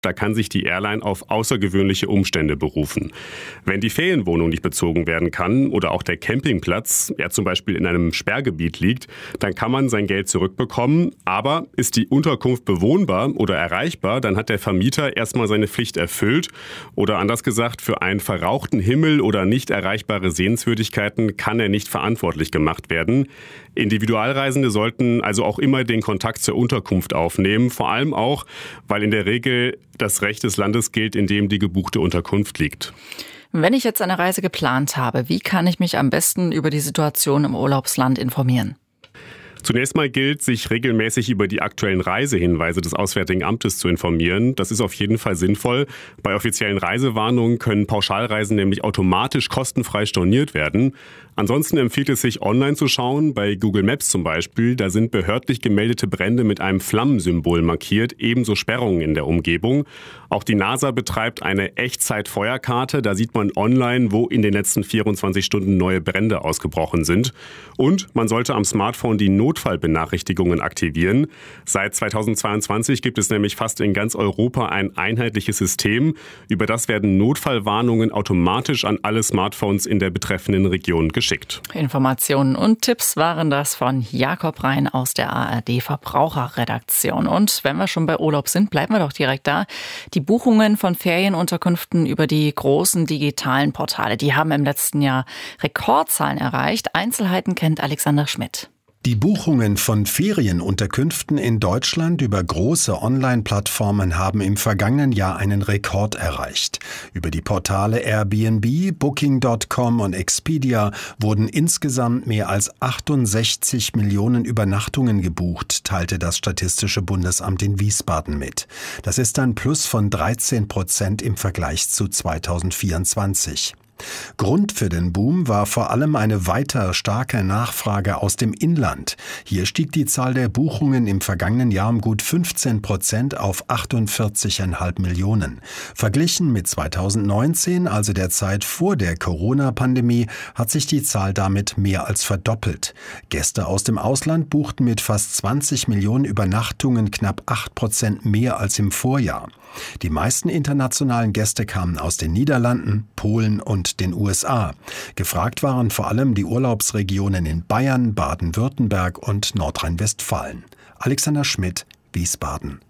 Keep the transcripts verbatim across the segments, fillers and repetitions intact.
Da kann sich die Airline auf außergewöhnliche Umstände berufen. Wenn die Ferienwohnung nicht bezogen werden kann oder auch der Campingplatz, er zum Beispiel in einem Sperrgebiet liegt, dann kann man sein Geld zurückbekommen. Aber ist die Unterkunft bewohnbar oder erreichbar, dann hat der Vermieter erstmal seine Pflicht erfüllt. Oder anders gesagt, für einen verrauchten Himmel oder nicht erreichbare Sehenswürdigkeiten kann er nicht verantwortlich gemacht werden. Individualreisende sollten also auch immer den Kontakt zur Unterkunft aufnehmen, vor allem auch, weil in der Regel das Recht des Landes gilt, in dem die gebuchte Unterkunft liegt. Wenn ich jetzt eine Reise geplant habe, wie kann ich mich am besten über die Situation im Urlaubsland informieren? Zunächst mal gilt, sich regelmäßig über die aktuellen Reisehinweise des Auswärtigen Amtes zu informieren. Das ist auf jeden Fall sinnvoll. Bei offiziellen Reisewarnungen können Pauschalreisen nämlich automatisch kostenfrei storniert werden. Ansonsten empfiehlt es sich, online zu schauen. Bei Google Maps zum Beispiel, da sind behördlich gemeldete Brände mit einem Flammensymbol markiert, ebenso Sperrungen in der Umgebung. Auch die NASA betreibt eine Echtzeit-Feuerkarte. Da sieht man online, wo in den letzten vierundzwanzig Stunden neue Brände ausgebrochen sind. Und man sollte am Smartphone die Notfallbenachrichtigungen aktivieren. Seit zweitausendzweiundzwanzig gibt es nämlich fast in ganz Europa ein einheitliches System. Über das werden Notfallwarnungen automatisch an alle Smartphones in der betreffenden Region geschickt. Informationen und Tipps waren das von Jakob Rhein aus der A R D-Verbraucherredaktion. Und wenn wir schon bei Urlaub sind, bleiben wir doch direkt da. Die Buchungen von Ferienunterkünften über die großen digitalen Portale, die haben im letzten Jahr Rekordzahlen erreicht. Einzelheiten kennt Alexander Schmidt. Die Buchungen von Ferienunterkünften in Deutschland über große Online-Plattformen haben im vergangenen Jahr einen Rekord erreicht. Über die Portale Airbnb, Booking Punkt com und Expedia wurden insgesamt mehr als achtundsechzig Millionen Übernachtungen gebucht, teilte das Statistische Bundesamt in Wiesbaden mit. Das ist ein Plus von dreizehn Prozent im Vergleich zu zweitausendvierundzwanzig. Grund für den Boom war vor allem eine weiter starke Nachfrage aus dem Inland. Hier stieg die Zahl der Buchungen im vergangenen Jahr um gut fünfzehn Prozent auf achtundvierzig Komma fünf Millionen. Verglichen mit zweitausendneunzehn, also der Zeit vor der Corona-Pandemie, hat sich die Zahl damit mehr als verdoppelt. Gäste aus dem Ausland buchten mit fast zwanzig Millionen Übernachtungen knapp acht Prozent mehr als im Vorjahr. Die meisten internationalen Gäste kamen aus den Niederlanden, Polen und den U S A. Gefragt waren vor allem die Urlaubsregionen in Bayern, Baden-Württemberg und Nordrhein-Westfalen. Alexander Schmidt, Wiesbaden.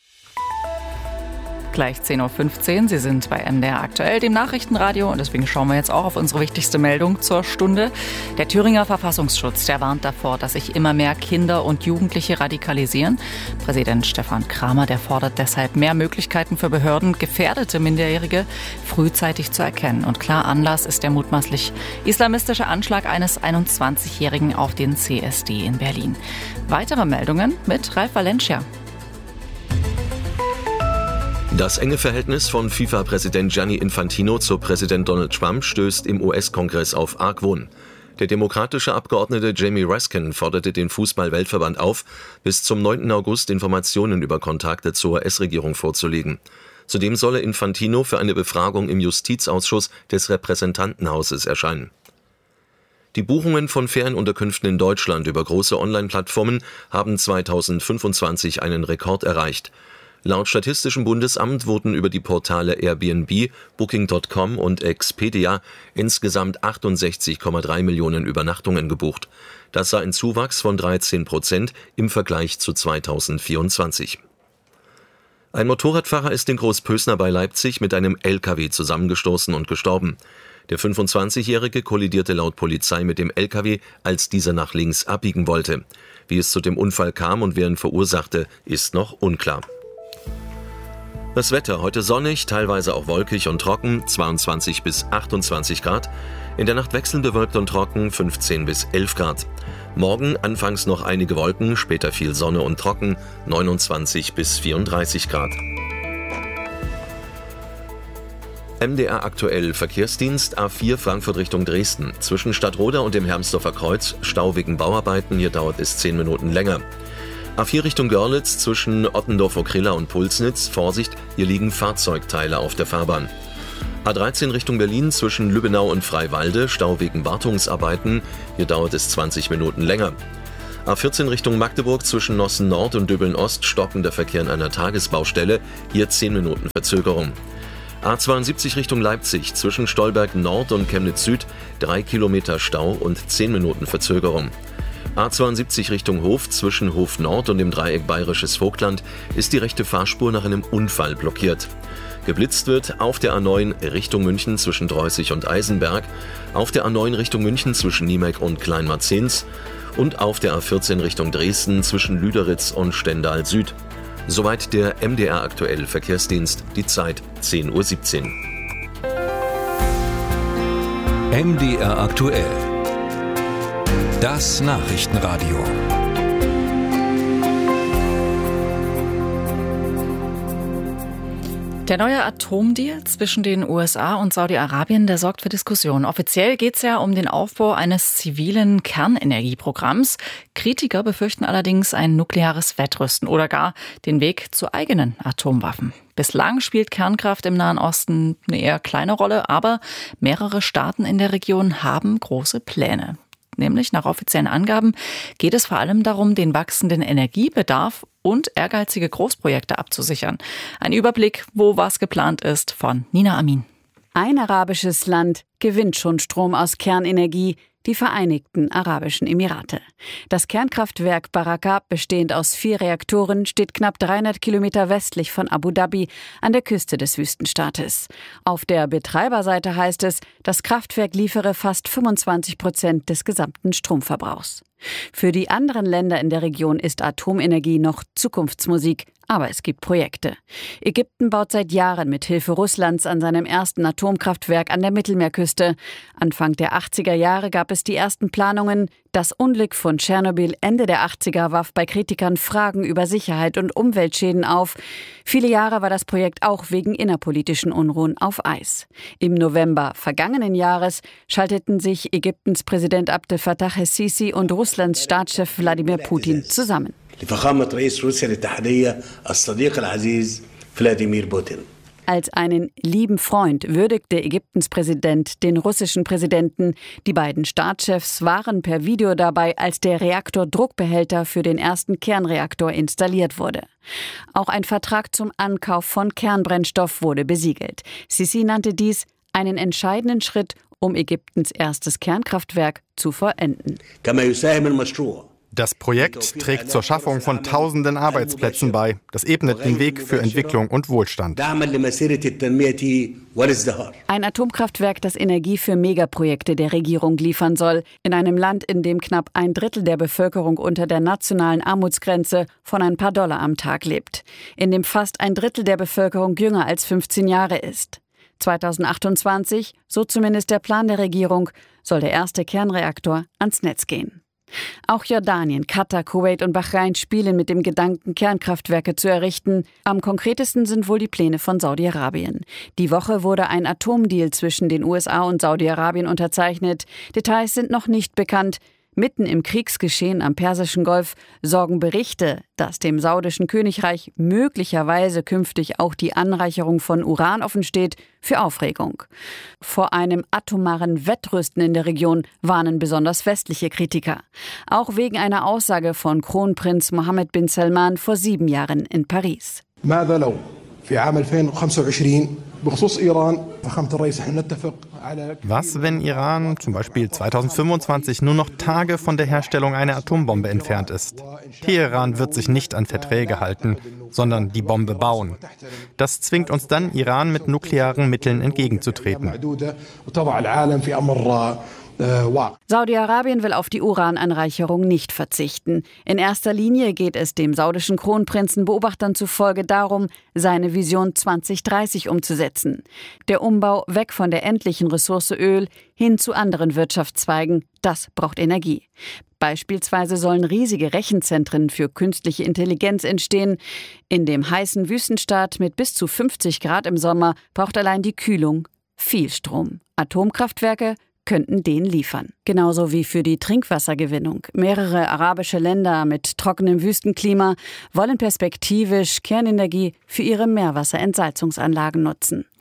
Gleich zehn Uhr fünfzehn. Sie sind bei M D R aktuell, dem Nachrichtenradio. Und deswegen schauen wir jetzt auch auf unsere wichtigste Meldung zur Stunde. Der Thüringer Verfassungsschutz, der warnt davor, dass sich immer mehr Kinder und Jugendliche radikalisieren. Präsident Stefan Kramer, der fordert deshalb mehr Möglichkeiten für Behörden, gefährdete Minderjährige frühzeitig zu erkennen. Und klar, Anlass ist der mutmaßlich islamistische Anschlag eines einundzwanzigjährigen auf den C S D in Berlin. Weitere Meldungen mit Ralf Valencia. Das enge Verhältnis von FIFA-Präsident Gianni Infantino zu Präsident Donald Trump stößt im U S-Kongress auf Argwohn. Der demokratische Abgeordnete Jamie Raskin forderte den Fußball-Weltverband auf, bis zum neunten August Informationen über Kontakte zur U S-Regierung vorzulegen. Zudem solle Infantino für eine Befragung im Justizausschuss des Repräsentantenhauses erscheinen. Die Buchungen von Ferienunterkünften in Deutschland über große Online-Plattformen haben zweitausendfünfundzwanzig einen Rekord erreicht. Laut Statistischem Bundesamt wurden über die Portale Airbnb, Booking Punkt com und Expedia insgesamt achtundsechzig Komma drei Millionen Übernachtungen gebucht. Das sei ein Zuwachs von dreizehn Prozent im Vergleich zu zweitausendvierundzwanzig. Ein Motorradfahrer ist in Großpösner bei Leipzig mit einem L K W zusammengestoßen und gestorben. Der fünfundzwanzigjährige kollidierte laut Polizei mit dem L K W, als dieser nach links abbiegen wollte. Wie es zu dem Unfall kam und wer ihn verursachte, ist noch unklar. Das Wetter: heute sonnig, teilweise auch wolkig und trocken, zweiundzwanzig bis achtundzwanzig Grad. In der Nacht wechselnd bewölkt und trocken, fünfzehn bis elf Grad. Morgen anfangs noch einige Wolken, später viel Sonne und trocken, neunundzwanzig bis vierunddreißig Grad. M D R aktuell: Verkehrsdienst A vier Frankfurt Richtung Dresden. Zwischen Stadtroda und dem Hermsdorfer Kreuz Stau wegen Bauarbeiten, hier dauert es zehn Minuten länger. A vier Richtung Görlitz zwischen Ottendorf-Okrilla und Pulsnitz. Vorsicht, hier liegen Fahrzeugteile auf der Fahrbahn. A dreizehn Richtung Berlin zwischen Lübbenau und Freiwalde. Stau wegen Wartungsarbeiten. Hier dauert es zwanzig Minuten länger. A vierzehn Richtung Magdeburg zwischen Nossen Nord und Döbeln Ost stockender Verkehr an einer Tagesbaustelle, hier zehn Minuten Verzögerung. A zweiundsiebzig Richtung Leipzig zwischen Stolberg Nord und Chemnitz Süd drei Kilometer Stau und zehn Minuten Verzögerung. A zweiundsiebzig Richtung Hof zwischen Hof Nord und dem Dreieck Bayerisches Vogtland ist die rechte Fahrspur nach einem Unfall blockiert. Geblitzt wird auf der A neun Richtung München zwischen Dreußig und Eisenberg, auf der A neun Richtung München zwischen Niemeck und Kleinmarzens und auf der A vierzehn Richtung Dresden zwischen Lüderitz und Stendal Süd. Soweit der M D R aktuell Verkehrsdienst, die Zeit zehn Uhr siebzehn. M D R aktuell. Das Nachrichtenradio. Der neue Atomdeal zwischen den U S A und Saudi-Arabien, der sorgt für Diskussionen. Offiziell geht es ja um den Aufbau eines zivilen Kernenergieprogramms. Kritiker befürchten allerdings ein nukleares Wettrüsten oder gar den Weg zu eigenen Atomwaffen. Bislang spielt Kernkraft im Nahen Osten eine eher kleine Rolle, aber mehrere Staaten in der Region haben große Pläne. Nämlich nach offiziellen Angaben geht es vor allem darum, den wachsenden Energiebedarf und ehrgeizige Großprojekte abzusichern. Ein Überblick, wo was geplant ist, von Nina Amin. Ein arabisches Land gewinnt schon Strom aus Kernenergie, die Vereinigten Arabischen Emirate. Das Kernkraftwerk Baraka, bestehend aus vier Reaktoren, steht knapp dreihundert Kilometer westlich von Abu Dhabi an der Küste des Wüstenstaates. Auf der Betreiberseite heißt es, das Kraftwerk liefere fast fünfundzwanzig Prozent des gesamten Stromverbrauchs. Für die anderen Länder in der Region ist Atomenergie noch Zukunftsmusik, aber es gibt Projekte. Ägypten baut seit Jahren mit Hilfe Russlands an seinem ersten Atomkraftwerk an der Mittelmeerküste. Anfang der achtziger Jahre gab es die ersten Planungen. Das Unglück von Tschernobyl Ende der achtziger warf bei Kritikern Fragen über Sicherheit und Umweltschäden auf. Viele Jahre war das Projekt auch wegen innerpolitischen Unruhen auf Eis. Im November vergangenen Jahres schalteten sich Ägyptens Präsident Abdel Fattah el-Sisi und Russlands Staatschef Wladimir Putin zusammen. Als einen lieben Freund würdigte Ägyptens Präsident den russischen Präsidenten. Die beiden Staatschefs waren per Video dabei, als der Reaktordruckbehälter für den ersten Kernreaktor installiert wurde. Auch ein Vertrag zum Ankauf von Kernbrennstoff wurde besiegelt. Sisi nannte dies einen entscheidenden Schritt, um Ägyptens erstes Kernkraftwerk zu vollenden. Das Projekt trägt zur Schaffung von tausenden Arbeitsplätzen bei. Das ebnet den Weg für Entwicklung und Wohlstand. Ein Atomkraftwerk, das Energie für Megaprojekte der Regierung liefern soll, in einem Land, in dem knapp ein Drittel der Bevölkerung unter der nationalen Armutsgrenze von ein paar Dollar am Tag lebt, in dem fast ein Drittel der Bevölkerung jünger als fünfzehn Jahre ist. zweitausendachtundzwanzig, so zumindest der Plan der Regierung, soll der erste Kernreaktor ans Netz gehen. Auch Jordanien, Katar, Kuwait und Bahrain spielen mit dem Gedanken, Kernkraftwerke zu errichten. Am konkretesten sind wohl die Pläne von Saudi-Arabien. Die Woche wurde ein Atomdeal zwischen den U S A und Saudi-Arabien unterzeichnet. Details sind noch nicht bekannt. Mitten im Kriegsgeschehen am Persischen Golf sorgen Berichte, dass dem saudischen Königreich möglicherweise künftig auch die Anreicherung von Uran offensteht, für Aufregung. Vor einem atomaren Wettrüsten in der Region warnen besonders westliche Kritiker. Auch wegen einer Aussage von Kronprinz Mohammed bin Salman vor sieben Jahren in Paris. Was, wenn Iran zum Beispiel zweitausendfünfundzwanzig nur noch Tage von der Herstellung einer Atombombe entfernt ist? Teheran wird sich nicht an Verträge halten, sondern die Bombe bauen. Das zwingt uns dann, Iran mit nuklearen Mitteln entgegenzutreten. Saudi-Arabien will auf die Urananreicherung nicht verzichten. In erster Linie geht es dem saudischen Kronprinzen Beobachtern zufolge darum, seine Vision zwanzig dreißig umzusetzen. Der Umbau weg von der endlichen Ressource Öl hin zu anderen Wirtschaftszweigen, das braucht Energie. Beispielsweise sollen riesige Rechenzentren für künstliche Intelligenz entstehen. In dem heißen Wüstenstaat mit bis zu fünfzig Grad im Sommer braucht allein die Kühlung viel Strom. Atomkraftwerke könnten den liefern. Genauso wie für die Trinkwassergewinnung. Mehrere arabische Länder mit trockenem Wüstenklima wollen perspektivisch Kernenergie für ihre Meerwasserentsalzungsanlagen nutzen.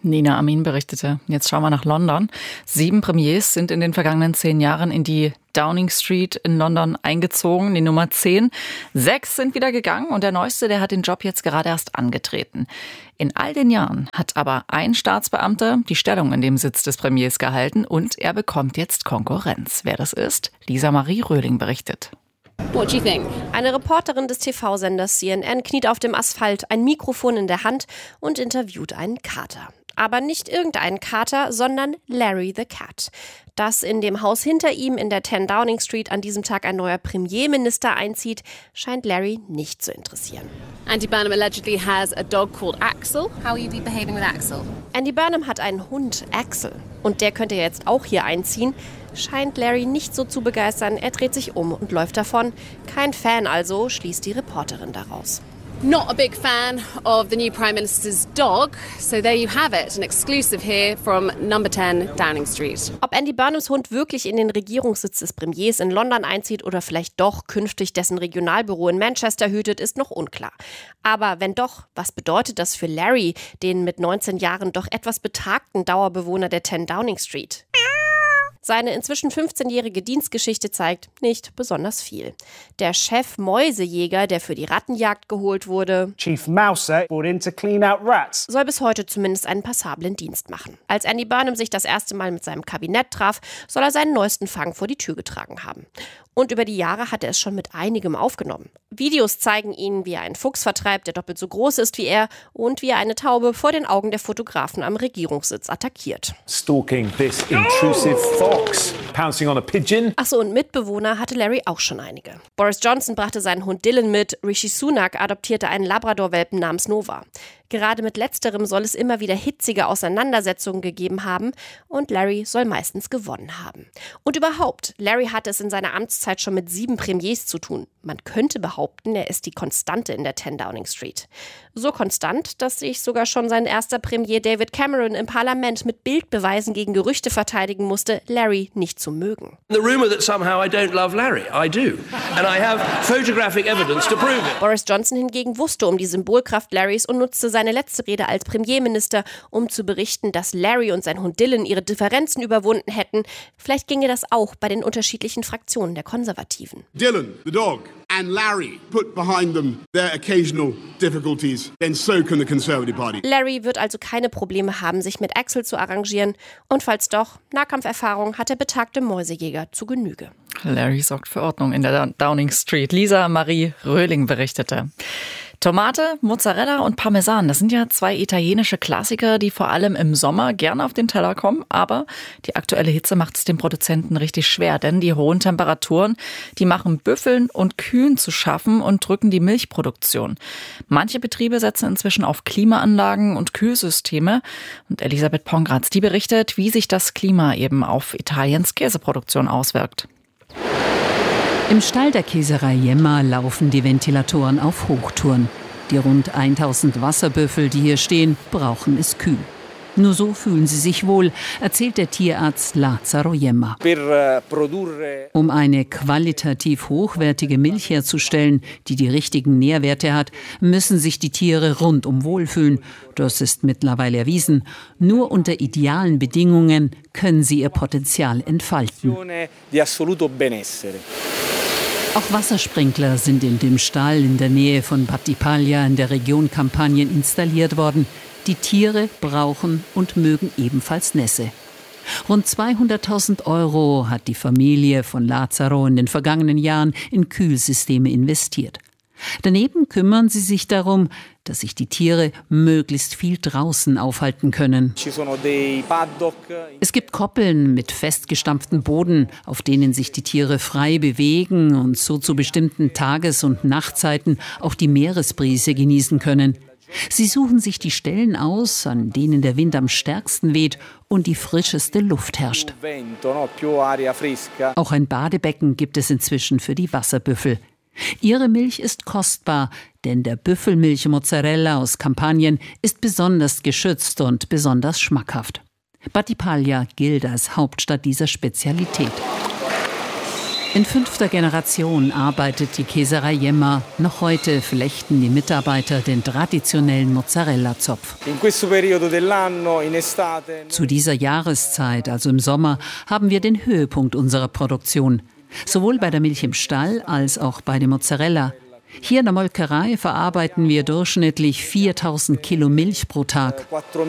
Nina Amin berichtete. Jetzt schauen wir nach London. Sieben Premiers sind in den vergangenen zehn Jahren in die Downing Street in London eingezogen, die Nummer zehn. Sechs sind wieder gegangen und der Neueste, der hat den Job jetzt gerade erst angetreten. In all den Jahren hat aber ein Staatsbeamter die Stellung in dem Sitz des Premiers gehalten und er bekommt jetzt Konkurrenz. Wer das ist? Lisa Marie Röhling berichtet. What do you think? Eine Reporterin des T V-Senders C N N kniet auf dem Asphalt, ein Mikrofon in der Hand und interviewt einen Kater. Aber nicht irgendeinen Kater, sondern Larry the Cat. Dass in dem Haus hinter ihm in der zehn Downing Street an diesem Tag ein neuer Premierminister einzieht, scheint Larry nicht zu interessieren. Andy Burnham allegedly has a dog called Axel. How will you be behaving with Axel? Andy Burnham hat einen Hund, Axel. Und der könnte jetzt auch hier einziehen. Scheint Larry nicht so zu begeistern. Er dreht sich um und läuft davon. Kein Fan also, schließt die Reporterin daraus. Not a big fan of the new Prime Minister's dog. So there you have it, an exclusive here from number zehn Downing Street. Ob Andy Burnhams Hund wirklich in den Regierungssitz des Premiers in London einzieht oder vielleicht doch künftig dessen Regionalbüro in Manchester hütet, ist noch unklar. Aber wenn doch, was bedeutet das für Larry, den mit neunzehn Jahren doch etwas betagten Dauerbewohner der zehn Downing Street? Seine inzwischen fünfzehnjährige Dienstgeschichte zeigt nicht besonders viel. Der Chef Mäusejäger, der für die Rattenjagd geholt wurde, Chief Mouser brought in to clean out rats, soll bis heute zumindest einen passablen Dienst machen. Als Andy Burnham sich das erste Mal mit seinem Kabinett traf, soll er seinen neuesten Fang vor die Tür getragen haben. Und über die Jahre hat er es schon mit einigem aufgenommen. Videos zeigen ihn, wie er einen Fuchs vertreibt, der doppelt so groß ist wie er, und wie er eine Taube vor den Augen der Fotografen am Regierungssitz attackiert. Stalking this intrusive fox, pouncing on a pigeon. Achso, und Mitbewohner hatte Larry auch schon einige. Boris Johnson brachte seinen Hund Dylan mit, Rishi Sunak adoptierte einen Labrador-Welpen namens Nova. Gerade mit letzterem soll es immer wieder hitzige Auseinandersetzungen gegeben haben und Larry soll meistens gewonnen haben. Und überhaupt, Larry hatte es in seiner Amtszeit schon mit sieben Premiers zu tun. Man könnte behaupten, er ist die Konstante in der zehn Downing Street. So konstant, dass sich sogar schon sein erster Premier David Cameron im Parlament mit Bildbeweisen gegen Gerüchte verteidigen musste, Larry nicht zu mögen. The rumor that somehow I don't love Larry, I do. And I have photographic evidence to prove it. Boris Johnson hingegen wusste um die Symbolkraft Larrys und nutzte seine letzte Rede als Premierminister, um zu berichten, dass Larry und sein Hund Dylan ihre Differenzen überwunden hätten. Vielleicht ginge das auch bei den unterschiedlichen Fraktionen der Konservativen. Dylan, the dog, and Larry put behind them their occasional difficulties, then so can the Conservative Party. Larry wird also keine Probleme haben, sich mit Axel zu arrangieren. Und falls doch, Nahkampferfahrung hat der betagte Mäusejäger zu Genüge. Larry sorgt für Ordnung in der Downing Street. Lisa Marie Röhling berichtete. Tomate, Mozzarella und Parmesan, das sind ja zwei italienische Klassiker, die vor allem im Sommer gerne auf den Teller kommen. Aber die aktuelle Hitze macht es den Produzenten richtig schwer, denn die hohen Temperaturen, die machen Büffeln und Kühen zu schaffen und drücken die Milchproduktion. Manche Betriebe setzen inzwischen auf Klimaanlagen und Kühlsysteme. Und Elisabeth Pongratz, die berichtet, wie sich das Klima eben auf Italiens Käseproduktion auswirkt. Im Stall der Käserei Jemma laufen die Ventilatoren auf Hochtouren. Die rund tausend Wasserbüffel, die hier stehen, brauchen es kühl. Nur so fühlen sie sich wohl, erzählt der Tierarzt Lazzaro Jemma. Um eine qualitativ hochwertige Milch herzustellen, die die richtigen Nährwerte hat, müssen sich die Tiere rundum wohlfühlen. Das ist mittlerweile erwiesen. Nur unter idealen Bedingungen können sie ihr Potenzial entfalten. Auch Wassersprinkler sind in dem Stall in der Nähe von Battipaglia in der Region Kampanien installiert worden. Die Tiere brauchen und mögen ebenfalls Nässe. Rund zweihunderttausend Euro hat die Familie von Lazzaro in den vergangenen Jahren in Kühlsysteme investiert. Daneben kümmern sie sich darum, dass sich die Tiere möglichst viel draußen aufhalten können. Es gibt Koppeln mit festgestampftem Boden, auf denen sich die Tiere frei bewegen und so zu bestimmten Tages- und Nachtzeiten auch die Meeresbrise genießen können. Sie suchen sich die Stellen aus, an denen der Wind am stärksten weht und die frischeste Luft herrscht. Auch ein Badebecken gibt es inzwischen für die Wasserbüffel. Ihre Milch ist kostbar, denn der Büffelmilch-Mozzarella aus Kampanien ist besonders geschützt und besonders schmackhaft. Battipaglia gilt als Hauptstadt dieser Spezialität. In fünfter Generation arbeitet die Käserei Jemma. Noch heute flechten die Mitarbeiter den traditionellen Mozzarella-Zopf. Zu dieser Jahreszeit, also im Sommer, haben wir den Höhepunkt unserer Produktion. Sowohl bei der Milch im Stall als auch bei der Mozzarella. Hier in der Molkerei verarbeiten wir durchschnittlich viertausend Kilo Milch pro Tag.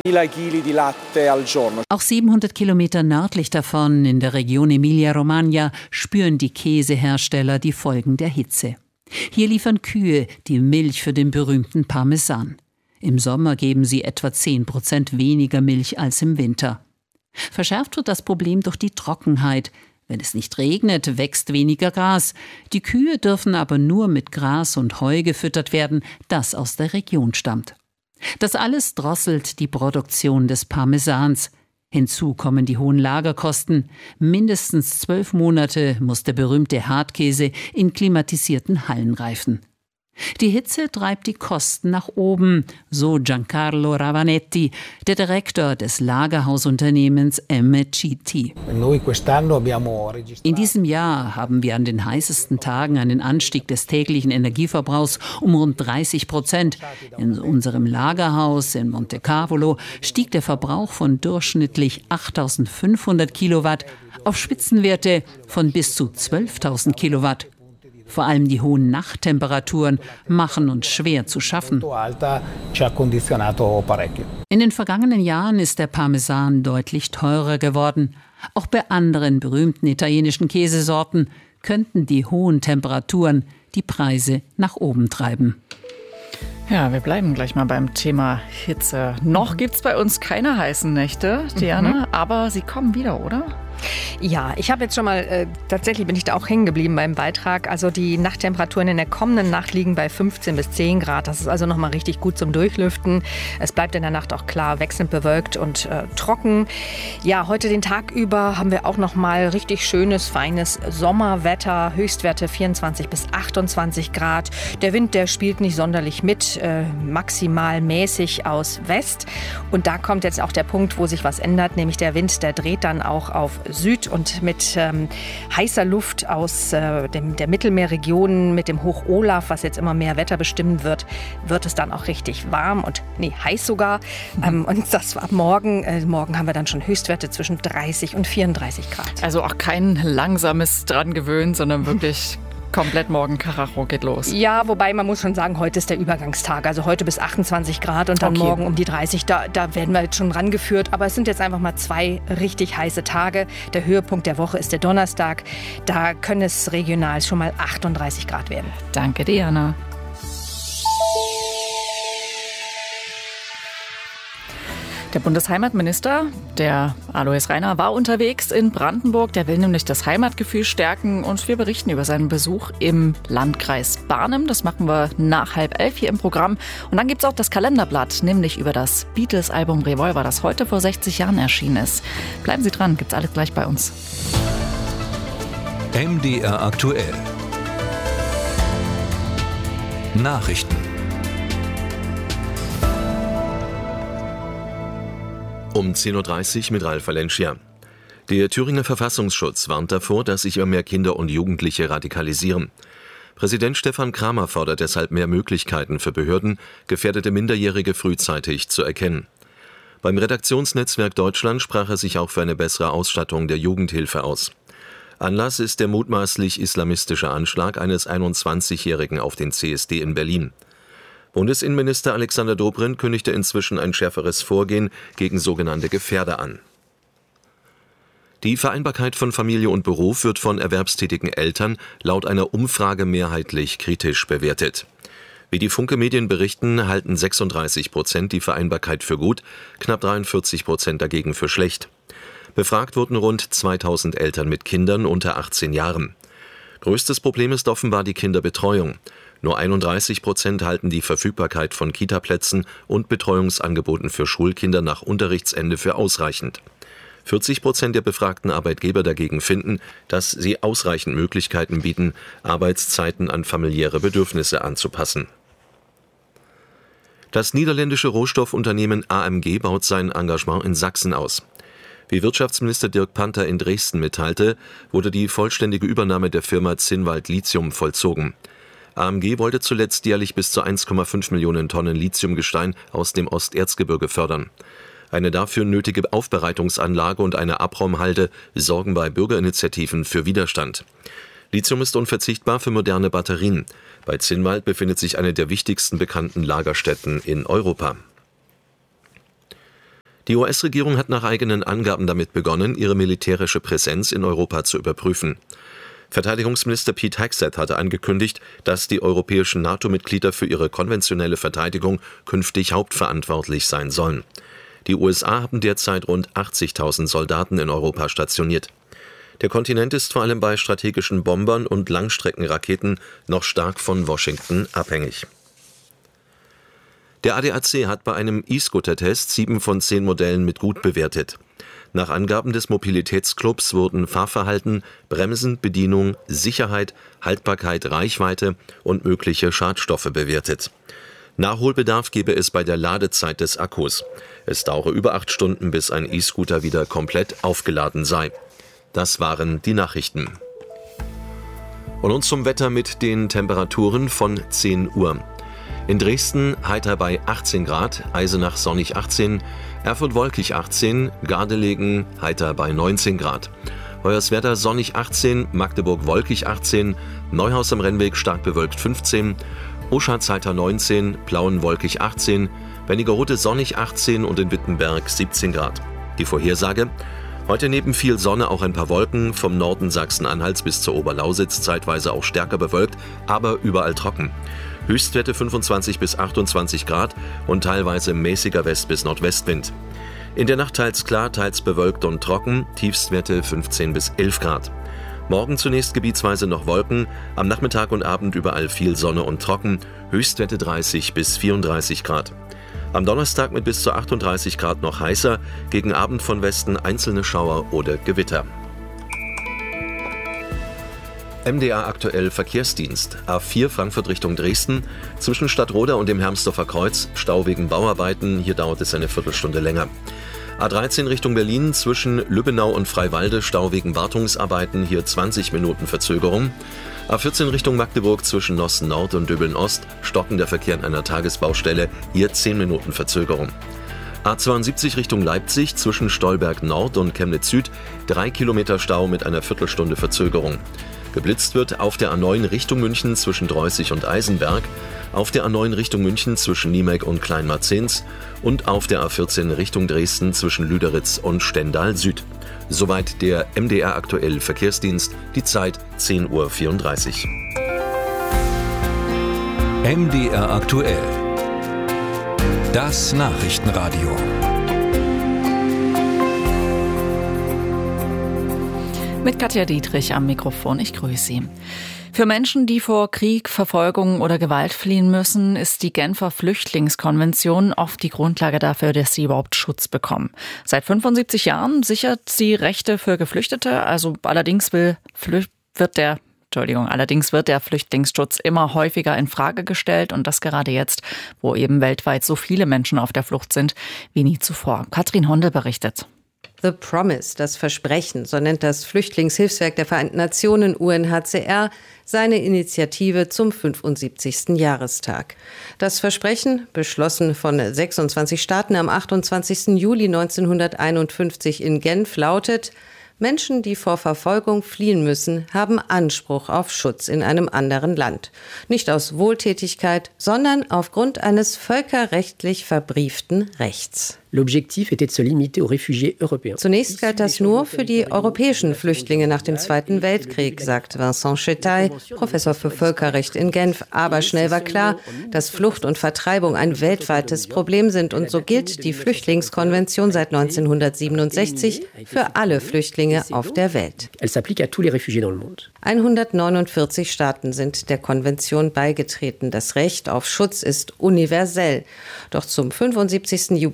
Auch siebenhundert Kilometer nördlich davon, in der Region Emilia-Romagna, spüren die Käsehersteller die Folgen der Hitze. Hier liefern Kühe die Milch für den berühmten Parmesan. Im Sommer geben sie etwa zehn Prozent weniger Milch als im Winter. Verschärft wird das Problem durch die Trockenheit. Wenn es nicht regnet, wächst weniger Gras. Die Kühe dürfen aber nur mit Gras und Heu gefüttert werden, das aus der Region stammt. Das alles drosselt die Produktion des Parmesans. Hinzu kommen die hohen Lagerkosten. Mindestens zwölf Monate muss der berühmte Hartkäse in klimatisierten Hallen reifen. Die Hitze treibt die Kosten nach oben, so Giancarlo Ravanetti, der Direktor des Lagerhausunternehmens M C T. In diesem Jahr haben wir an den heißesten Tagen einen Anstieg des täglichen Energieverbrauchs um rund dreißig Prozent. In unserem Lagerhaus in Montecavolo stieg der Verbrauch von durchschnittlich achttausendfünfhundert Kilowatt auf Spitzenwerte von bis zu zwölftausend Kilowatt. Vor allem die hohen Nachttemperaturen machen uns schwer zu schaffen. In den vergangenen Jahren ist der Parmesan deutlich teurer geworden. Auch bei anderen berühmten italienischen Käsesorten könnten die hohen Temperaturen die Preise nach oben treiben. Ja, wir bleiben gleich mal beim Thema Hitze. Noch gibt's bei uns keine heißen Nächte, Diana, mhm. aber sie kommen wieder, oder? Ja, ich habe jetzt schon mal, äh, tatsächlich bin ich da auch hängen geblieben beim Beitrag. Also die Nachttemperaturen in der kommenden Nacht liegen bei fünfzehn bis zehn Grad. Das ist also nochmal richtig gut zum Durchlüften. Es bleibt in der Nacht auch klar wechselnd bewölkt und äh, trocken. Ja, heute den Tag über haben wir auch nochmal richtig schönes, feines Sommerwetter. Höchstwerte vierundzwanzig bis achtundzwanzig Grad. Der Wind, der spielt nicht sonderlich mit, äh, maximal mäßig aus West. Und da kommt jetzt auch der Punkt, wo sich was ändert, nämlich der Wind, der dreht dann auch auf Süd und mit ähm, heißer Luft aus äh, dem, der Mittelmeerregion, mit dem Hoch Olaf, was jetzt immer mehr Wetter bestimmen wird, wird es dann auch richtig warm und nee, heiß sogar. Mhm. Ähm, und das ab morgen. Äh, morgen haben wir dann schon Höchstwerte zwischen dreißig und vierunddreißig Grad. Also auch kein langsames dran gewöhnen, sondern wirklich komplett morgen Karacho geht los. Ja, wobei man muss schon sagen, heute ist der Übergangstag. Also heute bis achtundzwanzig Grad und dann okay. morgen um die dreißig. Da, da werden wir jetzt schon rangeführt. Aber es sind jetzt einfach mal zwei richtig heiße Tage. Der Höhepunkt der Woche ist der Donnerstag. Da können es regional schon mal achtunddreißig Grad werden. Danke, Diana. Der Bundesheimatminister, der Alois Rainer, war unterwegs in Brandenburg. Der will nämlich das Heimatgefühl stärken und wir berichten über seinen Besuch im Landkreis Barnim. Das machen wir nach halb elf hier im Programm. Und dann gibt es auch das Kalenderblatt, nämlich über das Beatles-Album Revolver, das heute vor sechzig Jahren erschienen ist. Bleiben Sie dran, gibt's alles gleich bei uns. M D R aktuell. Nachrichten. Um zehn Uhr dreißig mit Ralf Valencia. Der Thüringer Verfassungsschutz warnt davor, dass sich immer mehr Kinder und Jugendliche radikalisieren. Präsident Stefan Kramer fordert deshalb mehr Möglichkeiten für Behörden, gefährdete Minderjährige frühzeitig zu erkennen. Beim Redaktionsnetzwerk Deutschland sprach er sich auch für eine bessere Ausstattung der Jugendhilfe aus. Anlass ist der mutmaßlich islamistische Anschlag eines einundzwanzigjährigen auf den C S D in Berlin. Bundesinnenminister Alexander Dobrindt kündigte inzwischen ein schärferes Vorgehen gegen sogenannte Gefährder an. Die Vereinbarkeit von Familie und Beruf wird von erwerbstätigen Eltern laut einer Umfrage mehrheitlich kritisch bewertet. Wie die Funke Medien berichten, halten sechsunddreißig Prozent die Vereinbarkeit für gut, knapp dreiundvierzig Prozent dagegen für schlecht. Befragt wurden rund zweitausend Eltern mit Kindern unter achtzehn Jahren. Größtes Problem ist offenbar die Kinderbetreuung. Nur einunddreißig Prozent halten die Verfügbarkeit von Kitaplätzen und Betreuungsangeboten für Schulkinder nach Unterrichtsende für ausreichend. vierzig Prozent der befragten Arbeitgeber dagegen finden, dass sie ausreichend Möglichkeiten bieten, Arbeitszeiten an familiäre Bedürfnisse anzupassen. Das niederländische Rohstoffunternehmen A M G baut sein Engagement in Sachsen aus. Wie Wirtschaftsminister Dirk Panther in Dresden mitteilte, wurde die vollständige Übernahme der Firma Zinnwald Lithium vollzogen. A M G wollte zuletzt jährlich bis zu eins Komma fünf Millionen Tonnen Lithiumgestein aus dem Osterzgebirge fördern. Eine dafür nötige Aufbereitungsanlage und eine Abraumhalde sorgen bei Bürgerinitiativen für Widerstand. Lithium ist unverzichtbar für moderne Batterien. Bei Zinnwald befindet sich eine der wichtigsten bekannten Lagerstätten in Europa. Die U S-Regierung hat nach eigenen Angaben damit begonnen, ihre militärische Präsenz in Europa zu überprüfen. Verteidigungsminister Pete Hegseth hatte angekündigt, dass die europäischen NATO-Mitglieder für ihre konventionelle Verteidigung künftig hauptverantwortlich sein sollen. Die U S A haben derzeit rund achtzigtausend Soldaten in Europa stationiert. Der Kontinent ist vor allem bei strategischen Bombern und Langstreckenraketen noch stark von Washington abhängig. Der A D A C hat bei einem E-Scooter-Test sieben von zehn Modellen mit gut bewertet. Nach Angaben des Mobilitätsclubs wurden Fahrverhalten, Bremsen, Bedienung, Sicherheit, Haltbarkeit, Reichweite und mögliche Schadstoffe bewertet. Nachholbedarf gebe es bei der Ladezeit des Akkus. Es dauere über acht Stunden, bis ein E-Scooter wieder komplett aufgeladen sei. Das waren die Nachrichten. Und nun zum Wetter mit den Temperaturen von zehn Uhr. In Dresden heiter bei achtzehn Grad, Eisenach sonnig achtzehn, Erfurt wolkig achtzehn, Gardelegen heiter bei neunzehn Grad. Hoyerswerda sonnig achtzehn, Magdeburg wolkig achtzehn, Neuhaus am Rennweg stark bewölkt fünfzehn, Oschatz heiter neunzehn, Plauen wolkig achtzehn, Wernigerode sonnig achtzehn und in Wittenberg siebzehn Grad. Die Vorhersage: Heute neben viel Sonne auch ein paar Wolken, vom Norden Sachsen-Anhalts bis zur Oberlausitz zeitweise auch stärker bewölkt, aber überall trocken. Höchstwerte fünfundzwanzig bis achtundzwanzig Grad und teilweise mäßiger West- bis Nordwestwind. In der Nacht teils klar, teils bewölkt und trocken, Tiefstwerte fünfzehn bis elf Grad. Morgen zunächst gebietsweise noch Wolken, am Nachmittag und Abend überall viel Sonne und trocken, Höchstwerte dreißig bis vierunddreißig Grad. Am Donnerstag mit bis zu achtunddreißig Grad noch heißer, gegen Abend von Westen einzelne Schauer oder Gewitter. M D R aktuell Verkehrsdienst. A vier Frankfurt Richtung Dresden. Zwischen Stadtroda und dem Hermsdorfer Kreuz. Stau wegen Bauarbeiten. Hier dauert es eine Viertelstunde länger. A dreizehn Richtung Berlin. Zwischen Lübbenau und Freiwalde. Stau wegen Wartungsarbeiten. Hier zwanzig Minuten Verzögerung. A vierzehn Richtung Magdeburg. Zwischen Nossen Nord und Döbeln Ost. Stockender Verkehr an einer Tagesbaustelle. Hier zehn Minuten Verzögerung. A zweiundsiebzig Richtung Leipzig. Zwischen Stolberg Nord und Chemnitz Süd. Drei Kilometer Stau mit einer Viertelstunde Verzögerung. Geblitzt wird auf der A neun Richtung München zwischen Dreußig und Eisenberg, auf der A neun Richtung München zwischen Niemek und Kleinmarzens und auf der A vierzehn Richtung Dresden zwischen Lüderitz und Stendal Süd. Soweit der M D R aktuell Verkehrsdienst, die Zeit zehn Uhr vierunddreißig. M D R aktuell. Das Nachrichtenradio. Mit Katja Dietrich am Mikrofon. Ich grüße Sie. Für Menschen, die vor Krieg, Verfolgung oder Gewalt fliehen müssen, ist die Genfer Flüchtlingskonvention oft die Grundlage dafür, dass sie überhaupt Schutz bekommen. Seit fünfundsiebzig Jahren sichert sie Rechte für Geflüchtete. Also allerdings will, wird der Entschuldigung, allerdings wird der Flüchtlingsschutz immer häufiger in Frage gestellt und das gerade jetzt, wo eben weltweit so viele Menschen auf der Flucht sind wie nie zuvor. Katrin Hondel berichtet. The Promise, das Versprechen, so nennt das Flüchtlingshilfswerk der Vereinten Nationen U N H C R seine Initiative zum fünfundsiebzigsten Jahrestag. Das Versprechen, beschlossen von sechsundzwanzig Staaten am achtundzwanzigsten Juli neunzehnhunderteinundfünfzig in Genf, lautet: Menschen, die vor Verfolgung fliehen müssen, haben Anspruch auf Schutz in einem anderen Land. Nicht aus Wohltätigkeit, sondern aufgrund eines völkerrechtlich verbrieften Rechts. Zunächst galt das nur für die europäischen Flüchtlinge nach dem Zweiten Weltkrieg, sagt Vincent Chetaille, Professor für Völkerrecht in Genf. Aber schnell war klar, dass Flucht und Vertreibung ein weltweites Problem sind. Und so gilt die Flüchtlingskonvention seit neunzehnhundertsiebenundsechzig für alle Flüchtlinge auf der Welt. hundertneunundvierzig Staaten sind der Konvention beigetreten. Das Recht auf Schutz ist universell. Doch zum fünfundsiebzigsten Jubiläum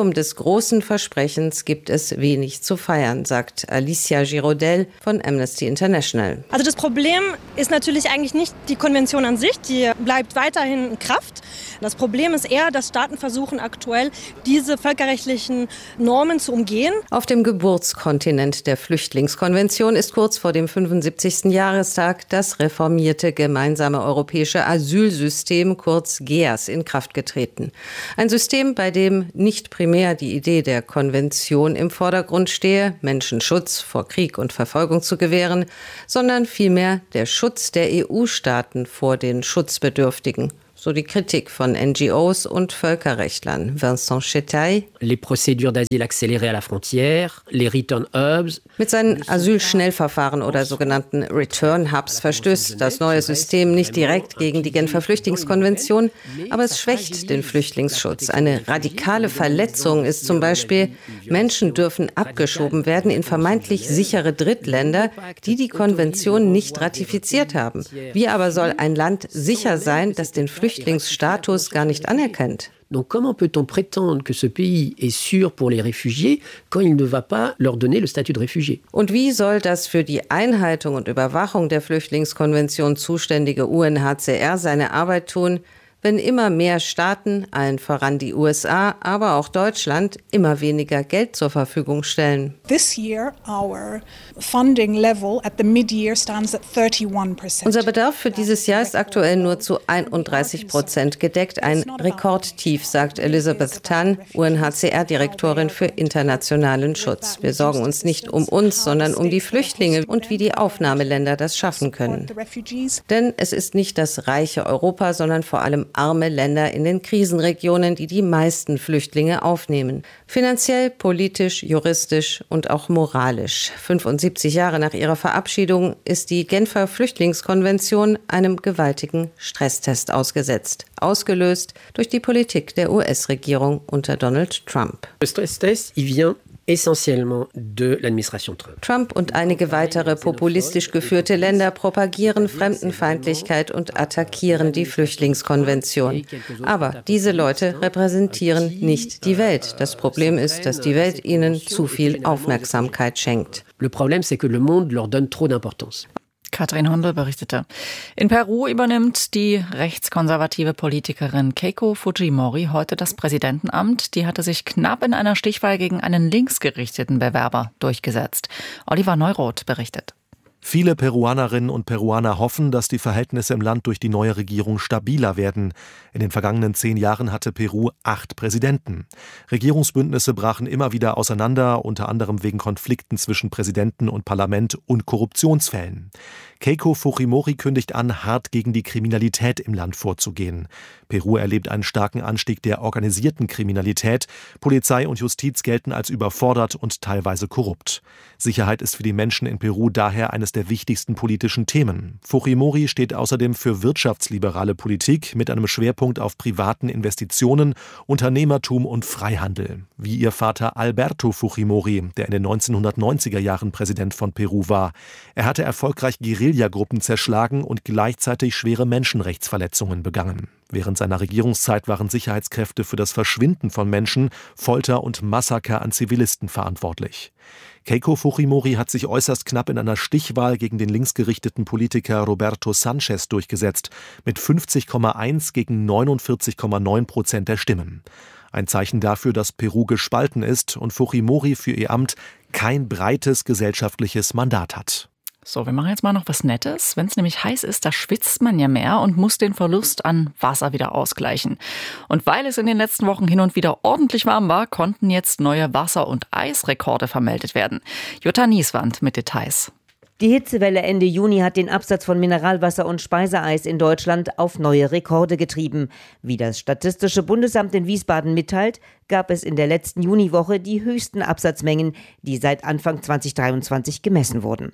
Momentum des großen Versprechens gibt es wenig zu feiern, sagt Alicia Giraudet von Amnesty International. Also das Problem ist natürlich eigentlich nicht die Konvention an sich, die bleibt weiterhin in Kraft. Das Problem ist eher, dass Staaten versuchen aktuell, diese völkerrechtlichen Normen zu umgehen. Auf dem Geburtskontinent der Flüchtlingskonvention ist kurz vor dem fünfundsiebzigsten Jahrestag das reformierte gemeinsame europäische Asylsystem, kurz G E A S, in Kraft getreten. Ein System, bei dem nicht primär die Idee der Konvention im Vordergrund stehe, Menschen Schutz vor Krieg und Verfolgung zu gewähren, sondern vielmehr der Schutz der E U-Staaten vor den Schutzbedürftigen. So die Kritik von N G Os und Völkerrechtlern. Vincent Chetaille. Les procédures d'asile accélérées à la frontière, les return hubs. Mit seinen Asylschnellverfahren oder sogenannten Return Hubs verstößt das neue System nicht direkt gegen die Genfer Flüchtlingskonvention, aber es schwächt den Flüchtlingsschutz. Eine radikale Verletzung ist zum Beispiel, Menschen dürfen abgeschoben werden in vermeintlich sichere Drittländer, die die Konvention nicht ratifiziert haben. Wie aber soll ein Land sicher sein, das den Flüchtlingsstatus gar nicht anerkennt? Donc comment peut-on prétendre que ce pays est sûr pour les réfugiés quand il ne va pas leur donner le statut de réfugié? Und wie soll das für die Einhaltung und Überwachung der Flüchtlingskonvention zuständige U N H C R seine Arbeit tun, wenn immer mehr Staaten, allen voran die U S A, aber auch Deutschland, immer weniger Geld zur Verfügung stellen? This year, our funding level at the mid-year stands at thirty-one percent. Unser Bedarf für dieses Jahr ist aktuell nur zu einunddreißig Prozent gedeckt. Ein Rekordtief, sagt Elizabeth Tan, U N H C R-Direktorin für internationalen Schutz. Wir sorgen uns nicht um uns, sondern um die Flüchtlinge und wie die Aufnahmeländer das schaffen können. Denn es ist nicht das reiche Europa, sondern vor allem arme Länder in den Krisenregionen, die die meisten Flüchtlinge aufnehmen. Finanziell, politisch, juristisch und auch moralisch. fünfundsiebzig Jahre nach ihrer Verabschiedung ist die Genfer Flüchtlingskonvention einem gewaltigen Stresstest ausgesetzt. Ausgelöst durch die Politik der U S-Regierung unter Donald Trump. Le Stresstest, il vient essentiellement de l'administration Trump. Trump und einige weitere populistisch geführte Länder propagieren Fremdenfeindlichkeit und attackieren die Flüchtlingskonvention. Aber diese Leute repräsentieren nicht die Welt. Das Problem ist, dass die Welt ihnen zu viel Aufmerksamkeit schenkt. Le problème, c'est que le monde leur donne trop d'importance. Katrin Hondel berichtete. In Peru übernimmt die rechtskonservative Politikerin Keiko Fujimori heute das Präsidentenamt. Die hatte sich knapp in einer Stichwahl gegen einen linksgerichteten Bewerber durchgesetzt. Oliver Neuroth berichtet. Viele Peruanerinnen und Peruaner hoffen, dass die Verhältnisse im Land durch die neue Regierung stabiler werden. In den vergangenen zehn Jahren hatte Peru acht Präsidenten. Regierungsbündnisse brachen immer wieder auseinander, unter anderem wegen Konflikten zwischen Präsidenten und Parlament und Korruptionsfällen. Keiko Fujimori kündigt an, hart gegen die Kriminalität im Land vorzugehen. Peru erlebt einen starken Anstieg der organisierten Kriminalität. Polizei und Justiz gelten als überfordert und teilweise korrupt. Sicherheit ist für die Menschen in Peru daher eines der wichtigsten politischen Themen. Fujimori steht außerdem für wirtschaftsliberale Politik mit einem Schwerpunkt auf privaten Investitionen, Unternehmertum und Freihandel. Wie ihr Vater Alberto Fujimori, der in den neunzehnhundertneunziger Jahren Präsident von Peru war. Er hatte erfolgreich Guerillagruppen zerschlagen und gleichzeitig schwere Menschenrechtsverletzungen begangen. Während seiner Regierungszeit waren Sicherheitskräfte für das Verschwinden von Menschen, Folter und Massaker an Zivilisten verantwortlich. Keiko Fujimori hat sich äußerst knapp in einer Stichwahl gegen den linksgerichteten Politiker Roberto Sanchez durchgesetzt, mit fünfzig Komma eins gegen neunundvierzig Komma neun Prozent der Stimmen. Ein Zeichen dafür, dass Peru gespalten ist und Fujimori für ihr Amt kein breites gesellschaftliches Mandat hat. So, wir machen jetzt mal noch was Nettes. Wenn es nämlich heiß ist, da schwitzt man ja mehr und muss den Verlust an Wasser wieder ausgleichen. Und weil es in den letzten Wochen hin und wieder ordentlich warm war, konnten jetzt neue Wasser- und Eisrekorde vermeldet werden. Jutta Nieswand mit Details. Die Hitzewelle Ende Juni hat den Absatz von Mineralwasser und Speiseeis in Deutschland auf neue Rekorde getrieben. Wie das Statistische Bundesamt in Wiesbaden mitteilt, gab es in der letzten Juniwoche die höchsten Absatzmengen, die seit Anfang zweitausenddreiundzwanzig gemessen wurden.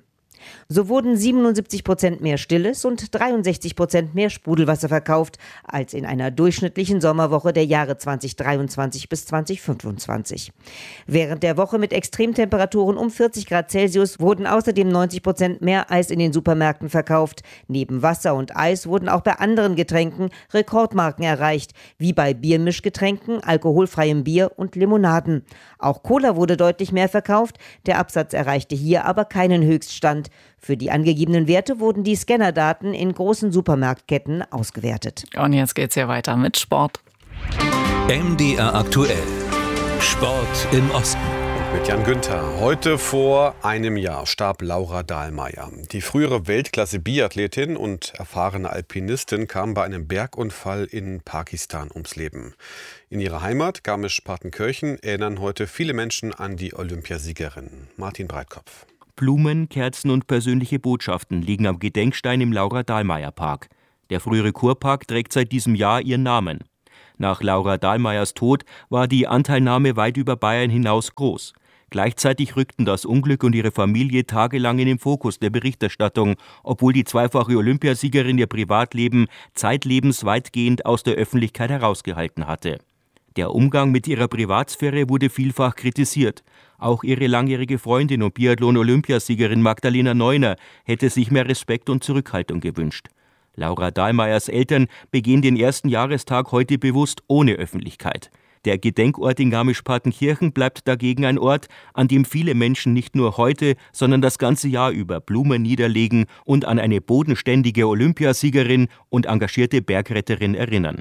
So wurden siebenundsiebzig Prozent mehr Stilles und dreiundsechzig Prozent mehr Sprudelwasser verkauft als in einer durchschnittlichen Sommerwoche der Jahre zweitausenddreiundzwanzig bis zweitausendfünfundzwanzig. Während der Woche mit Extremtemperaturen um vierzig Grad Celsius wurden außerdem neunzig Prozent mehr Eis in den Supermärkten verkauft. Neben Wasser und Eis wurden auch bei anderen Getränken Rekordmarken erreicht, wie bei Biermischgetränken, alkoholfreiem Bier und Limonaden. Auch Cola wurde deutlich mehr verkauft, der Absatz erreichte hier aber keinen Höchststand. Für die angegebenen Werte wurden die Scannerdaten in großen Supermarktketten ausgewertet. Und jetzt geht's hier weiter mit Sport. M D R aktuell. Sport im Osten. Mit Jan Günther. Heute vor einem Jahr starb Laura Dahlmeier. Die frühere Weltklasse-Biathletin und erfahrene Alpinistin kam bei einem Bergunfall in Pakistan ums Leben. In ihrer Heimat Garmisch-Partenkirchen erinnern heute viele Menschen an die Olympiasiegerin. Martin Breitkopf. Blumen, Kerzen und persönliche Botschaften liegen am Gedenkstein im Laura-Dahlmeier-Park. Der frühere Kurpark trägt seit diesem Jahr ihren Namen. Nach Laura Dahlmeiers Tod war die Anteilnahme weit über Bayern hinaus groß. Gleichzeitig rückten das Unglück und ihre Familie tagelang in den Fokus der Berichterstattung, obwohl die zweifache Olympiasiegerin ihr Privatleben zeitlebens weitgehend aus der Öffentlichkeit herausgehalten hatte. Der Umgang mit ihrer Privatsphäre wurde vielfach kritisiert. Auch ihre langjährige Freundin und Biathlon-Olympiasiegerin Magdalena Neuner hätte sich mehr Respekt und Zurückhaltung gewünscht. Laura Dahlmeiers Eltern begehen den ersten Jahrestag heute bewusst ohne Öffentlichkeit. Der Gedenkort in Garmisch-Partenkirchen bleibt dagegen ein Ort, an dem viele Menschen nicht nur heute, sondern das ganze Jahr über Blumen niederlegen und an eine bodenständige Olympiasiegerin und engagierte Bergretterin erinnern.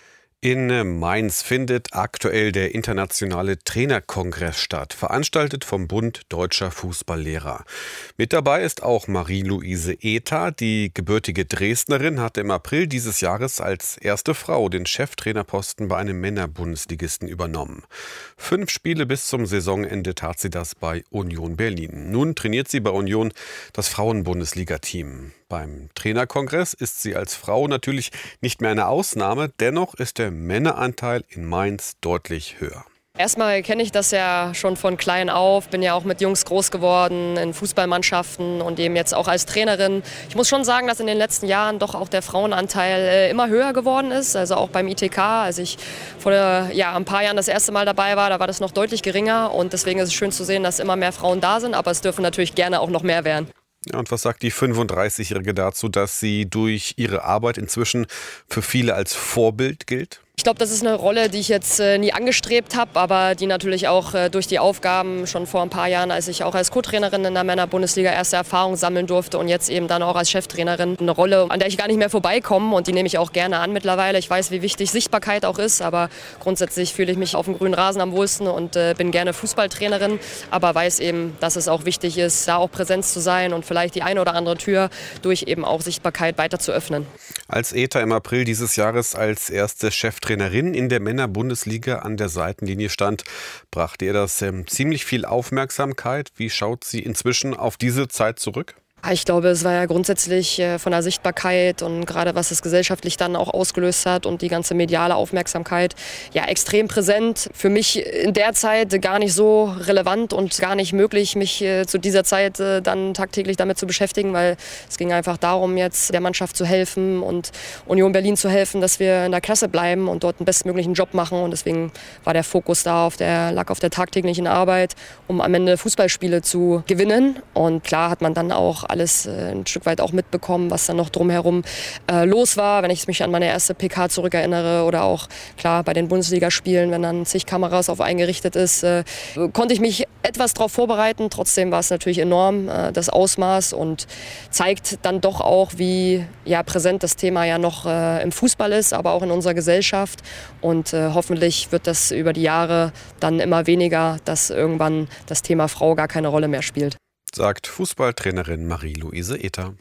In Mainz findet aktuell der internationale Trainerkongress statt, veranstaltet vom Bund Deutscher Fußballlehrer. Mit dabei ist auch Marie-Louise Ether. Die gebürtige Dresdnerin hatte im April dieses Jahres als erste Frau den Cheftrainerposten bei einem Männerbundesligisten übernommen. Fünf Spiele bis zum Saisonende tat sie das bei Union Berlin. Nun trainiert sie bei Union das Frauen-Bundesliga-Team. Beim Trainerkongress ist sie als Frau natürlich nicht mehr eine Ausnahme, dennoch ist der Männeranteil in Mainz deutlich höher. Erstmal kenne ich das ja schon von klein auf, bin ja auch mit Jungs groß geworden in Fußballmannschaften und eben jetzt auch als Trainerin. Ich muss schon sagen, dass in den letzten Jahren doch auch der Frauenanteil immer höher geworden ist, also auch beim I T K. Als ich vor ja, ein paar Jahren das erste Mal dabei war, da war das noch deutlich geringer und deswegen ist es schön zu sehen, dass immer mehr Frauen da sind, aber es dürfen natürlich gerne auch noch mehr werden. Ja, und was sagt die fünfunddreißigjährige dazu, dass sie durch ihre Arbeit inzwischen für viele als Vorbild gilt? Ich glaube, das ist eine Rolle, die ich jetzt äh, nie angestrebt habe, aber die natürlich auch äh, durch die Aufgaben schon vor ein paar Jahren, als ich auch als Co-Trainerin in der Männerbundesliga erste Erfahrung sammeln durfte und jetzt eben dann auch als Cheftrainerin eine Rolle, an der ich gar nicht mehr vorbeikomme und die nehme ich auch gerne an mittlerweile. Ich weiß, wie wichtig Sichtbarkeit auch ist, aber grundsätzlich fühle ich mich auf dem grünen Rasen am wohlsten und äh, bin gerne Fußballtrainerin, aber weiß eben, dass es auch wichtig ist, da auch Präsenz zu sein und vielleicht die eine oder andere Tür durch eben auch Sichtbarkeit weiter zu öffnen. Als Ether im April dieses Jahres als erste Cheftrainerin in der Männerbundesliga an der Seitenlinie stand, brachte ihr das ähm, ziemlich viel Aufmerksamkeit. Wie schaut sie inzwischen auf diese Zeit zurück? Ich glaube, es war ja grundsätzlich von der Sichtbarkeit und gerade was es gesellschaftlich dann auch ausgelöst hat und die ganze mediale Aufmerksamkeit ja extrem präsent. Für mich in der Zeit gar nicht so relevant und gar nicht möglich, mich zu dieser Zeit dann tagtäglich damit zu beschäftigen, weil es ging einfach darum, jetzt der Mannschaft zu helfen und Union Berlin zu helfen, dass wir in der Klasse bleiben und dort einen bestmöglichen Job machen. Und deswegen war der Fokus da auf der, lag auf der tagtäglichen Arbeit, um am Ende Fußballspiele zu gewinnen. Und klar hat man dann auch alles äh, ein Stück weit auch mitbekommen, was dann noch drumherum äh, los war. Wenn ich mich an meine erste P K zurückerinnere oder auch klar bei den Bundesligaspielen, wenn dann zig Kameras auf einen gerichtet ist, äh, konnte ich mich etwas darauf vorbereiten. Trotzdem war es natürlich enorm, äh, das Ausmaß und zeigt dann doch auch, wie ja, präsent das Thema ja noch äh, im Fußball ist, aber auch in unserer Gesellschaft. Und äh, hoffentlich wird das über die Jahre dann immer weniger, dass irgendwann das Thema Frau gar keine Rolle mehr spielt. Sagt Fußballtrainerin Marie-Louise Ether.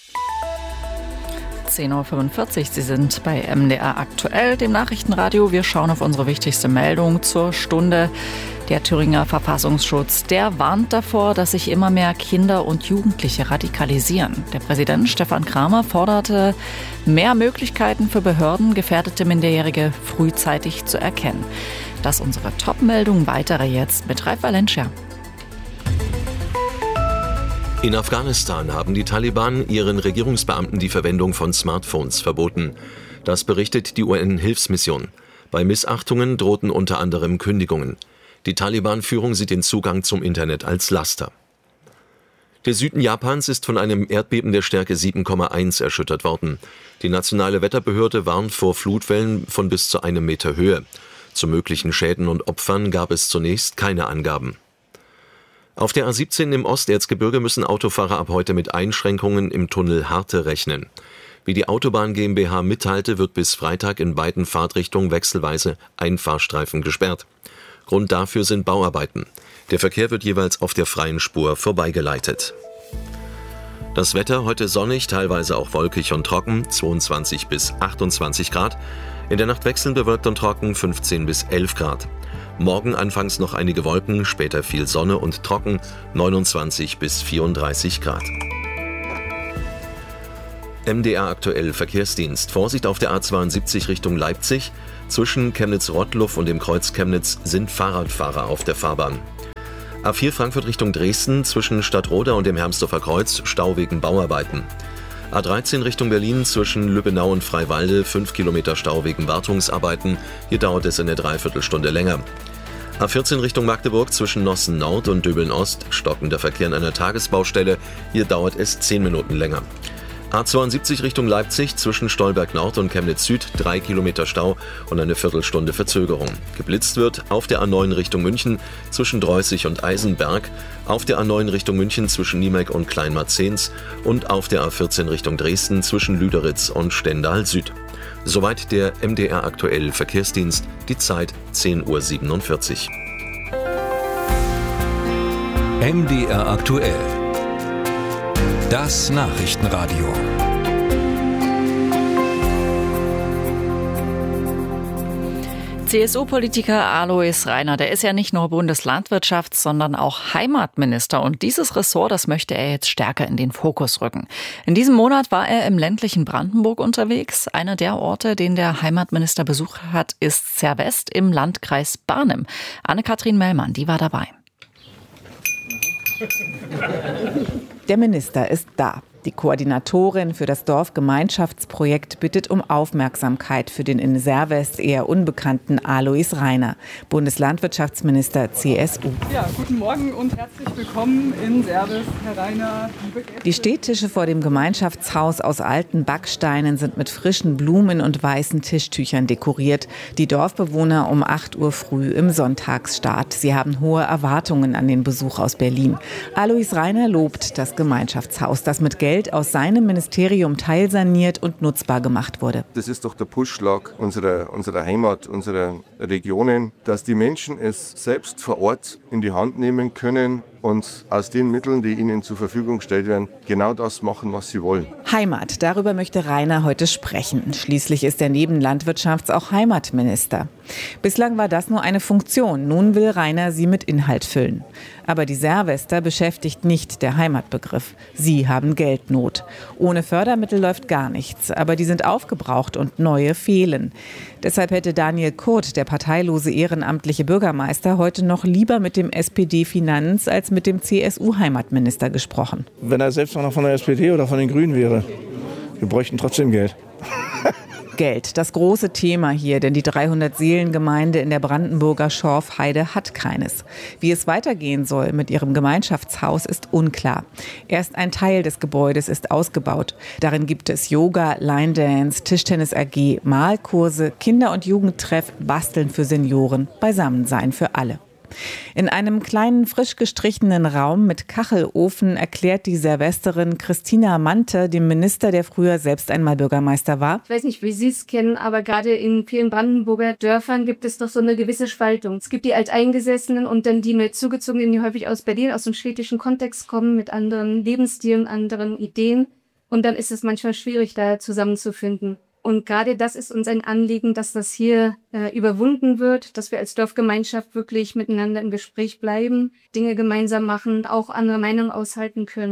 zehn Uhr fünfundvierzig, Sie sind bei M D R aktuell, dem Nachrichtenradio. Wir schauen auf unsere wichtigste Meldung zur Stunde. Der Thüringer Verfassungsschutz, der warnt davor, dass sich immer mehr Kinder und Jugendliche radikalisieren. Der Präsident Stefan Kramer forderte mehr Möglichkeiten für Behörden, gefährdete Minderjährige frühzeitig zu erkennen. Das ist unsere Top-Meldung. Weitere jetzt mit Ralf Valencia. In Afghanistan haben die Taliban ihren Regierungsbeamten die Verwendung von Smartphones verboten. Das berichtet die U N-Hilfsmission. Bei Missachtungen drohten unter anderem Kündigungen. Die Taliban-Führung sieht den Zugang zum Internet als Laster. Der Süden Japans ist von einem Erdbeben der Stärke sieben Komma eins erschüttert worden. Die nationale Wetterbehörde warnt vor Flutwellen von bis zu einem Meter Höhe. Zu möglichen Schäden und Opfern gab es zunächst keine Angaben. Auf der A siebzehn im Osterzgebirge müssen Autofahrer ab heute mit Einschränkungen im Tunnel Harte rechnen. Wie die Autobahn GmbH mitteilte, wird bis Freitag in beiden Fahrtrichtungen wechselweise ein Fahrstreifen gesperrt. Grund dafür sind Bauarbeiten. Der Verkehr wird jeweils auf der freien Spur vorbeigeleitet. Das Wetter heute sonnig, teilweise auch wolkig und trocken, zweiundzwanzig bis achtundzwanzig Grad. In der Nacht wechselnd bewölkt und trocken, fünfzehn bis elf Grad. Morgen anfangs noch einige Wolken, später viel Sonne und trocken, neunundzwanzig bis vierunddreißig Grad. M D R aktuell Verkehrsdienst. Vorsicht auf der A zweiundsiebzig Richtung Leipzig. Zwischen Chemnitz-Rottluff und dem Kreuz Chemnitz sind Fahrradfahrer auf der Fahrbahn. A vier Frankfurt Richtung Dresden. Zwischen Stadtroda und dem Hermsdorfer Kreuz Stau wegen Bauarbeiten. A dreizehn Richtung Berlin zwischen Lübbenau und Freiwalde, fünf Kilometer Stau wegen Wartungsarbeiten. Hier dauert es eine Dreiviertelstunde länger. A vierzehn Richtung Magdeburg zwischen Nossen Nord und Döbeln Ost, stockender Verkehr an einer Tagesbaustelle. Hier dauert es zehn Minuten länger. A zweiundsiebzig Richtung Leipzig zwischen Stolberg Nord und Chemnitz Süd, drei Kilometer Stau und eine Viertelstunde Verzögerung. Geblitzt wird auf der A neun Richtung München zwischen Dreußig und Eisenberg, auf der A neun Richtung München zwischen Niemeck und Kleinmarzens und auf der A vierzehn Richtung Dresden zwischen Lüderitz und Stendal Süd. Soweit der M D R aktuell Verkehrsdienst, die Zeit zehn Uhr siebenundvierzig. M D R aktuell. Das Nachrichtenradio. C S U-Politiker Alois Rainer, der ist ja nicht nur Bundeslandwirtschafts-, sondern auch Heimatminister. Und dieses Ressort, das möchte er jetzt stärker in den Fokus rücken. In diesem Monat war er im ländlichen Brandenburg unterwegs. Einer der Orte, den der Heimatminister besucht hat, ist Zervest im Landkreis Barnim. Anne-Kathrin Mellmann, die war dabei. Der Minister ist da. Die Koordinatorin für das Dorfgemeinschaftsprojekt bittet um Aufmerksamkeit für den in Zervest eher unbekannten Alois Rainer, Bundeslandwirtschaftsminister C S U. Ja, guten Morgen und herzlich willkommen in Zervest, Herr Rainer. Die Stehtische vor dem Gemeinschaftshaus aus alten Backsteinen sind mit frischen Blumen und weißen Tischtüchern dekoriert. Die Dorfbewohner um acht Uhr früh im Sonntagsstart. Sie haben hohe Erwartungen an den Besuch aus Berlin. Alois Rainer lobt das Gemeinschaftshaus, das mit Geld aus seinem Ministerium teilsaniert und nutzbar gemacht wurde. Das ist doch der Pulsschlag unserer, unserer Heimat, unserer Regionen, dass die Menschen es selbst vor Ort in die Hand nehmen können und aus den Mitteln, die ihnen zur Verfügung gestellt werden, genau das machen, was sie wollen. Heimat, darüber möchte Rainer heute sprechen. Schließlich ist er neben Landwirtschafts- auch Heimatminister. Bislang war das nur eine Funktion, nun will Rainer sie mit Inhalt füllen. Aber die Zervester beschäftigt nicht der Heimatbegriff. Sie haben Geldnot. Ohne Fördermittel läuft gar nichts, aber die sind aufgebraucht und neue fehlen. Deshalb hätte Daniel Kurt, der parteilose ehrenamtliche Bürgermeister, heute noch lieber mit dem S P D-Finanz- als mit dem C S U-Heimatminister gesprochen. Wenn er selbst noch von der S P D oder von den Grünen wäre, wir bräuchten trotzdem Geld. Geld, das große Thema hier, denn die dreihundert-Seelen-Gemeinde in der Brandenburger Schorfheide hat keines. Wie es weitergehen soll mit ihrem Gemeinschaftshaus ist unklar. Erst ein Teil des Gebäudes ist ausgebaut. Darin gibt es Yoga, Line Dance, Tischtennis A G, Malkurse, Kinder- und Jugendtreff, Basteln für Senioren, Beisammensein für alle. In einem kleinen, frisch gestrichenen Raum mit Kachelofen erklärt die Zervesterin Christina Mante dem Minister, der früher selbst einmal Bürgermeister war. Ich weiß nicht, wie Sie es kennen, aber gerade in vielen Brandenburger Dörfern gibt es doch so eine gewisse Spaltung. Es gibt die Alteingesessenen und dann die neu zugezogenen, die häufig aus Berlin, aus dem städtischen Kontext kommen, mit anderen Lebensstilen, anderen Ideen. Und dann ist es manchmal schwierig, da zusammenzufinden. Und gerade das ist uns ein Anliegen, dass das hier äh, überwunden wird, dass wir als Dorfgemeinschaft wirklich miteinander im Gespräch bleiben, Dinge gemeinsam machen, auch andere Meinungen aushalten können.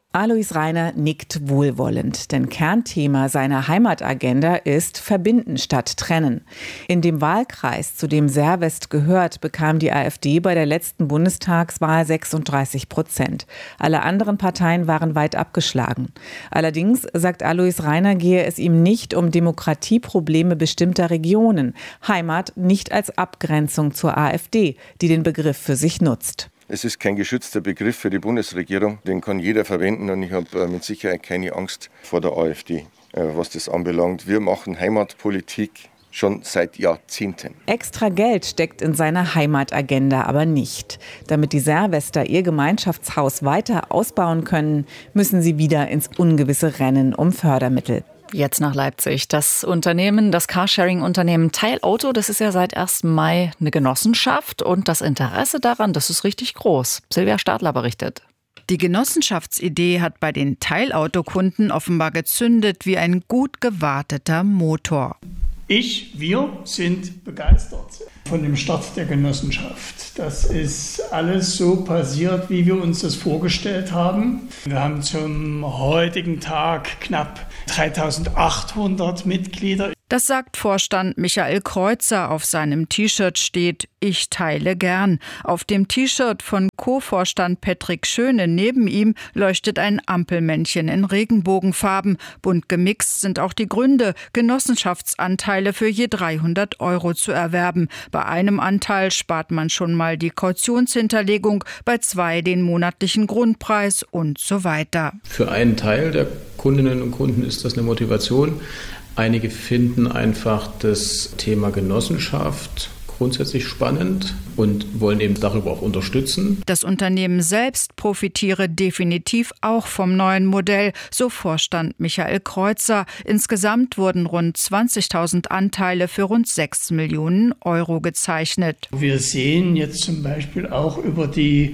Alois Rainer nickt wohlwollend, denn Kernthema seiner Heimatagenda ist Verbinden statt Trennen. In dem Wahlkreis, zu dem Servest gehört, bekam die AfD bei der letzten Bundestagswahl sechsunddreißig Prozent. Alle anderen Parteien waren weit abgeschlagen. Allerdings, sagt Alois Rainer, gehe es ihm nicht um Demokratieprobleme bestimmter Regionen. Heimat nicht als Abgrenzung zur AfD, die den Begriff für sich nutzt. Es ist kein geschützter Begriff für die Bundesregierung, den kann jeder verwenden und ich habe mit Sicherheit keine Angst vor der AfD, was das anbelangt. Wir machen Heimatpolitik schon seit Jahrzehnten. Extra Geld steckt in seiner Heimatagenda aber nicht. Damit die Servester ihr Gemeinschaftshaus weiter ausbauen können, müssen sie wieder ins ungewisse Rennen um Fördermittel. Jetzt nach Leipzig. Das Unternehmen, das Carsharing-Unternehmen Teilauto, das ist ja seit ersten Mai eine Genossenschaft und das Interesse daran, das ist richtig groß. Silvia Stadler berichtet. Die Genossenschaftsidee hat bei den Teilautokunden offenbar gezündet wie ein gut gewarteter Motor. Ich, wir sind begeistert von dem Start der Genossenschaft. Das ist alles so passiert, wie wir uns das vorgestellt haben. Wir haben zum heutigen Tag knapp dreitausendachthundert Mitglieder. Das sagt Vorstand Michael Kreuzer. Auf seinem T-Shirt steht „Ich teile gern". Auf dem T-Shirt von Co-Vorstand Patrick Schöne neben ihm leuchtet ein Ampelmännchen in Regenbogenfarben. Bunt gemixt sind auch die Gründe, Genossenschaftsanteile für je dreihundert Euro zu erwerben. Bei einem Anteil spart man schon mal die Kautionshinterlegung, bei zwei den monatlichen Grundpreis und so weiter. Für einen Teil der Kundinnen und Kunden ist das eine Motivation. Einige finden einfach das Thema Genossenschaft grundsätzlich spannend und wollen eben darüber auch unterstützen. Das Unternehmen selbst profitiere definitiv auch vom neuen Modell, so Vorstand Michael Kreuzer. Insgesamt wurden rund zwanzigtausend Anteile für rund sechs Millionen Euro gezeichnet. Wir sehen jetzt zum Beispiel auch über die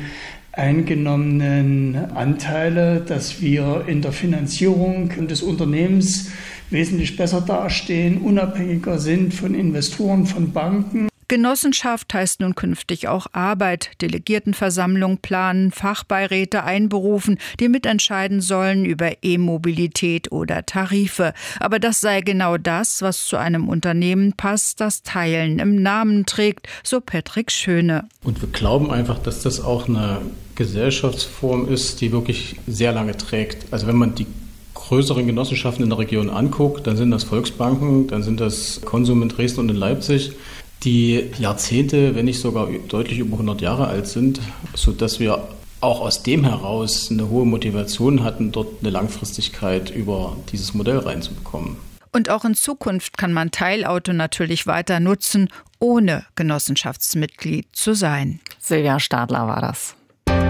eingenommenen Anteile, dass wir in der Finanzierung des Unternehmens wesentlich besser dastehen, unabhängiger sind von Investoren, von Banken. Genossenschaft heißt nun künftig auch Arbeit, Delegiertenversammlung planen, Fachbeiräte einberufen, die mitentscheiden sollen über E-Mobilität oder Tarife. Aber das sei genau das, was zu einem Unternehmen passt, das Teilen im Namen trägt, so Patrick Schöne. Und wir glauben einfach, dass das auch eine Gesellschaftsform ist, die wirklich sehr lange trägt. Also wenn man die größeren Genossenschaften in der Region anguckt, dann sind das Volksbanken, dann sind das Konsum in Dresden und in Leipzig, die Jahrzehnte, wenn nicht sogar deutlich über hundert Jahre alt sind, sodass wir auch aus dem heraus eine hohe Motivation hatten, dort eine Langfristigkeit über dieses Modell reinzubekommen. Und auch in Zukunft kann man Teilauto natürlich weiter nutzen, ohne Genossenschaftsmitglied zu sein. Silvia Stadler war das.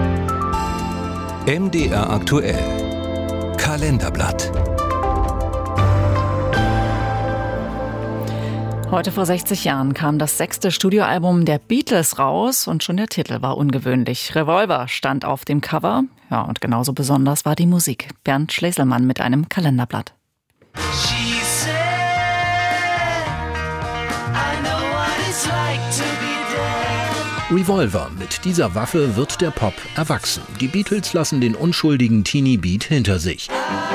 M D R aktuell. Kalenderblatt. Heute vor sechzig Jahren kam das sechste Studioalbum der Beatles raus und schon der Titel war ungewöhnlich. Revolver stand auf dem Cover. Ja, und genauso besonders war die Musik. Bernd Schleselmann mit einem Kalenderblatt. Revolver. Mit dieser Waffe wird der Pop erwachsen. Die Beatles lassen den unschuldigen Teenie-Beat hinter sich.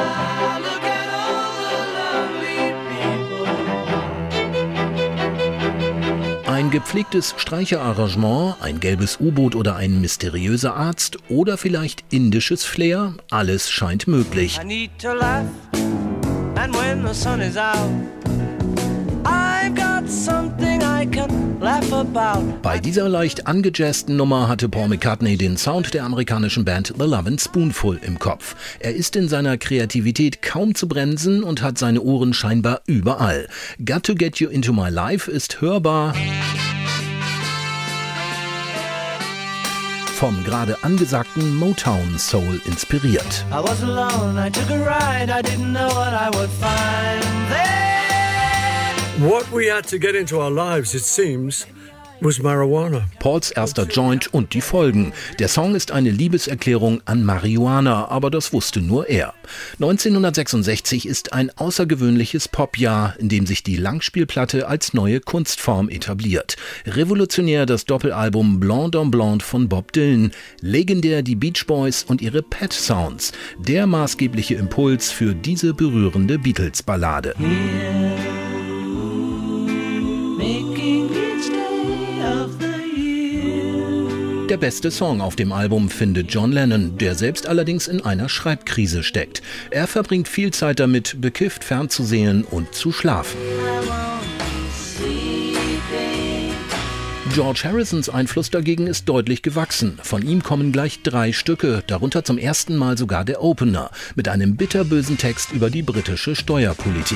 Ein gepflegtes Streicherarrangement, ein gelbes U-Boot oder ein mysteriöser Arzt oder vielleicht indisches Flair, alles scheint möglich. Bei dieser leicht angejazzten Nummer hatte Paul McCartney den Sound der amerikanischen Band The Lovin' Spoonful im Kopf. Er ist in seiner Kreativität kaum zu bremsen und hat seine Ohren scheinbar überall. Got to Get You Into My Life ist hörbar vom gerade angesagten Motown Soul inspiriert. I was alone, I took a ride, I didn't know what I would find there. What we had to get into our lives, it seems, was marijuana. Pauls erster Joint und die Folgen. Der Song ist eine Liebeserklärung an Marihuana, aber das wusste nur er. neunzehnhundertsechsundsechzig ist ein außergewöhnliches Popjahr, in dem sich die Langspielplatte als neue Kunstform etabliert. Revolutionär das Doppelalbum Blonde on Blonde von Bob Dylan. Legendär die Beach Boys und ihre Pet Sounds. Der maßgebliche Impuls für diese berührende Beatles-Ballade. Der beste Song auf dem Album findet John Lennon, der selbst allerdings in einer Schreibkrise steckt. Er verbringt viel Zeit damit, bekifft fernzusehen und zu schlafen. George Harrisons Einfluss dagegen ist deutlich gewachsen. Von ihm kommen gleich drei Stücke, darunter zum ersten Mal sogar der Opener, mit einem bitterbösen Text über die britische Steuerpolitik.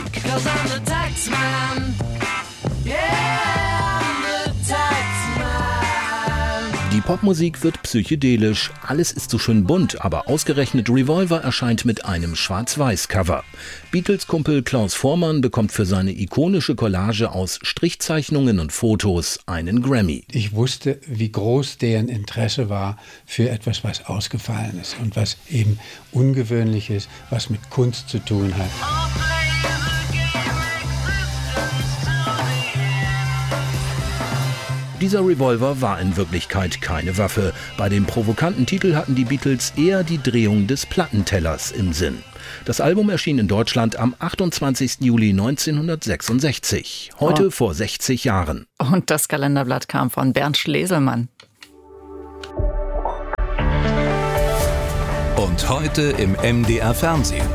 Die Popmusik wird psychedelisch, alles ist so schön bunt, aber ausgerechnet Revolver erscheint mit einem Schwarz-Weiß-Cover. Beatles-Kumpel Klaus Voormann bekommt für seine ikonische Collage aus Strichzeichnungen und Fotos einen Grammy. Ich wusste, wie groß deren Interesse war für etwas, was ausgefallen ist und was eben ungewöhnlich ist, was mit Kunst zu tun hat. Dieser Revolver war in Wirklichkeit keine Waffe. Bei dem provokanten Titel hatten die Beatles eher die Drehung des Plattentellers im Sinn. Das Album erschien in Deutschland am achtundzwanzigsten Juli neunzehnhundertsechsundsechzig, heute oh. vor sechzig Jahren. Und das Kalenderblatt kam von Bernd Schleselmann. Und heute im M D R Fernsehen.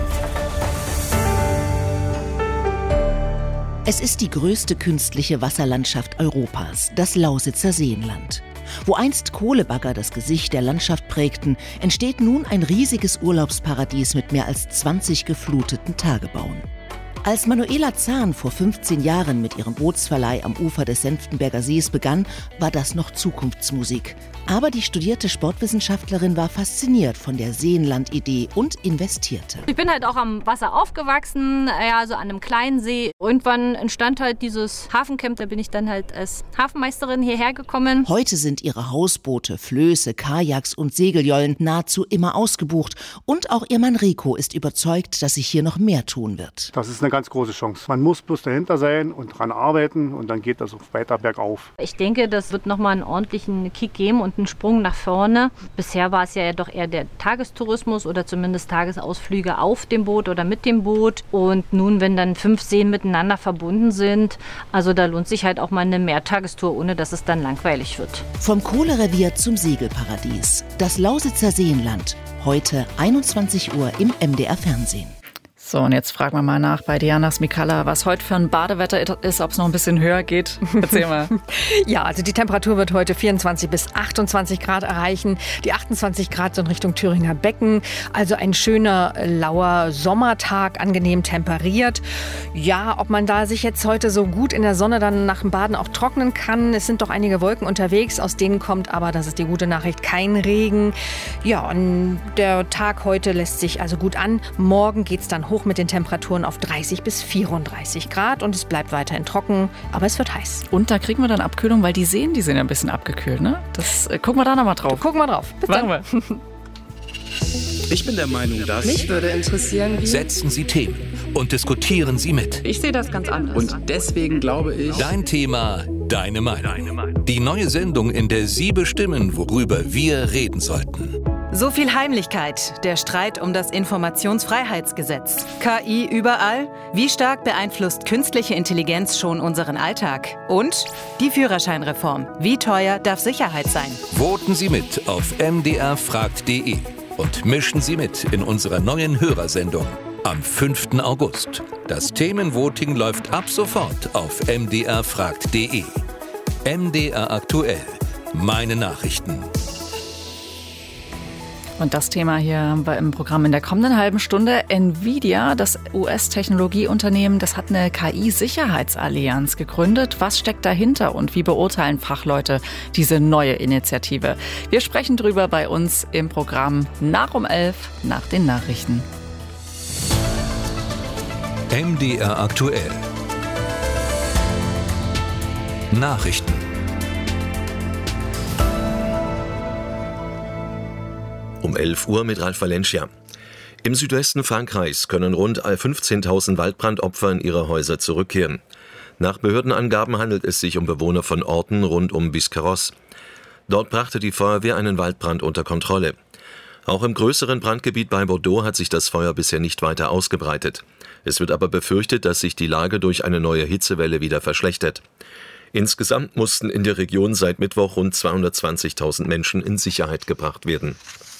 Es ist die größte künstliche Wasserlandschaft Europas, das Lausitzer Seenland. Wo einst Kohlebagger das Gesicht der Landschaft prägten, entsteht nun ein riesiges Urlaubsparadies mit mehr als zwanzig gefluteten Tagebauen. Als Manuela Zahn vor fünfzehn Jahren mit ihrem Bootsverleih am Ufer des Senftenberger Sees begann, war das noch Zukunftsmusik. Aber die studierte Sportwissenschaftlerin war fasziniert von der Seenland-Idee und investierte. Ich bin halt auch am Wasser aufgewachsen, ja, so an einem kleinen See. Irgendwann entstand halt dieses Hafencamp, da bin ich dann halt als Hafenmeisterin hierher gekommen. Heute sind ihre Hausboote, Flöße, Kajaks und Segeljollen nahezu immer ausgebucht. Und auch ihr Mann Rico ist überzeugt, dass sich hier noch mehr tun wird. Das ist eine ganz große Chance. Man muss bloß dahinter sein und dran arbeiten und dann geht das auch weiter bergauf. Ich denke, das wird nochmal einen ordentlichen Kick geben und einen Sprung nach vorne. Bisher war es ja doch eher der Tagestourismus oder zumindest Tagesausflüge auf dem Boot oder mit dem Boot. Und nun, wenn dann fünf Seen miteinander verbunden sind, also da lohnt sich halt auch mal eine Mehrtagestour, ohne dass es dann langweilig wird. Vom Kohlerevier zum Segelparadies. Das Lausitzer Seenland. Heute einundzwanzig Uhr im M D R Fernsehen. So, und jetzt fragen wir mal nach bei Diana Smikalla, was heute für ein Badewetter ist, ob es noch ein bisschen höher geht. Erzähl mal. Ja, also die Temperatur wird heute vierundzwanzig bis achtundzwanzig Grad erreichen. Die achtundzwanzig Grad sind Richtung Thüringer Becken. Also ein schöner, lauer Sommertag, angenehm temperiert. Ja, ob man da sich jetzt heute so gut in der Sonne dann nach dem Baden auch trocknen kann. Es sind doch einige Wolken unterwegs, aus denen kommt aber, das ist die gute Nachricht, kein Regen. Ja, und der Tag heute lässt sich also gut an. Morgen geht es dann hoch mit den Temperaturen auf dreißig bis vierunddreißig Grad und es bleibt weiterhin trocken, aber es wird heiß. Und da kriegen wir dann Abkühlung, weil die Seen, die sind ja ein bisschen abgekühlt, ne? Das äh, gucken wir da nochmal drauf. Gucken wir drauf. Bis Machen dann. wir. Ich bin der Meinung, dass... Mich würde interessieren, wie... Setzen Sie Themen und diskutieren Sie mit. Ich sehe das ganz anders. Und deswegen glaube ich... Dein Thema, deine Meinung. Die neue Sendung, in der Sie bestimmen, worüber wir reden sollten. So viel Heimlichkeit, der Streit um das Informationsfreiheitsgesetz. K I überall? Wie stark beeinflusst künstliche Intelligenz schon unseren Alltag? Und die Führerscheinreform. Wie teuer darf Sicherheit sein? Voten Sie mit auf m d r fragt punkt d e und mischen Sie mit in unserer neuen Hörersendung am fünften August. Das Themenvoting läuft ab sofort auf m d r fragt punkt d e. M D R aktuell. Meine Nachrichten. Und das Thema hier haben wir im Programm in der kommenden halben Stunde. Nvidia, das U S-Technologieunternehmen, das hat eine K I-Sicherheitsallianz gegründet. Was steckt dahinter und wie beurteilen Fachleute diese neue Initiative? Wir sprechen drüber bei uns im Programm nach um elf, nach den Nachrichten. M D R aktuell. Nachrichten. Um elf Uhr mit Ralf Valencia. Im Südwesten Frankreichs können rund fünfzehntausend Waldbrandopfer in ihre Häuser zurückkehren. Nach Behördenangaben handelt es sich um Bewohner von Orten rund um Biscarrosse. Dort brachte die Feuerwehr einen Waldbrand unter Kontrolle. Auch im größeren Brandgebiet bei Bordeaux hat sich das Feuer bisher nicht weiter ausgebreitet. Es wird aber befürchtet, dass sich die Lage durch eine neue Hitzewelle wieder verschlechtert. Insgesamt mussten in der Region seit Mittwoch rund zweihundertzwanzigtausend Menschen in Sicherheit gebracht werden.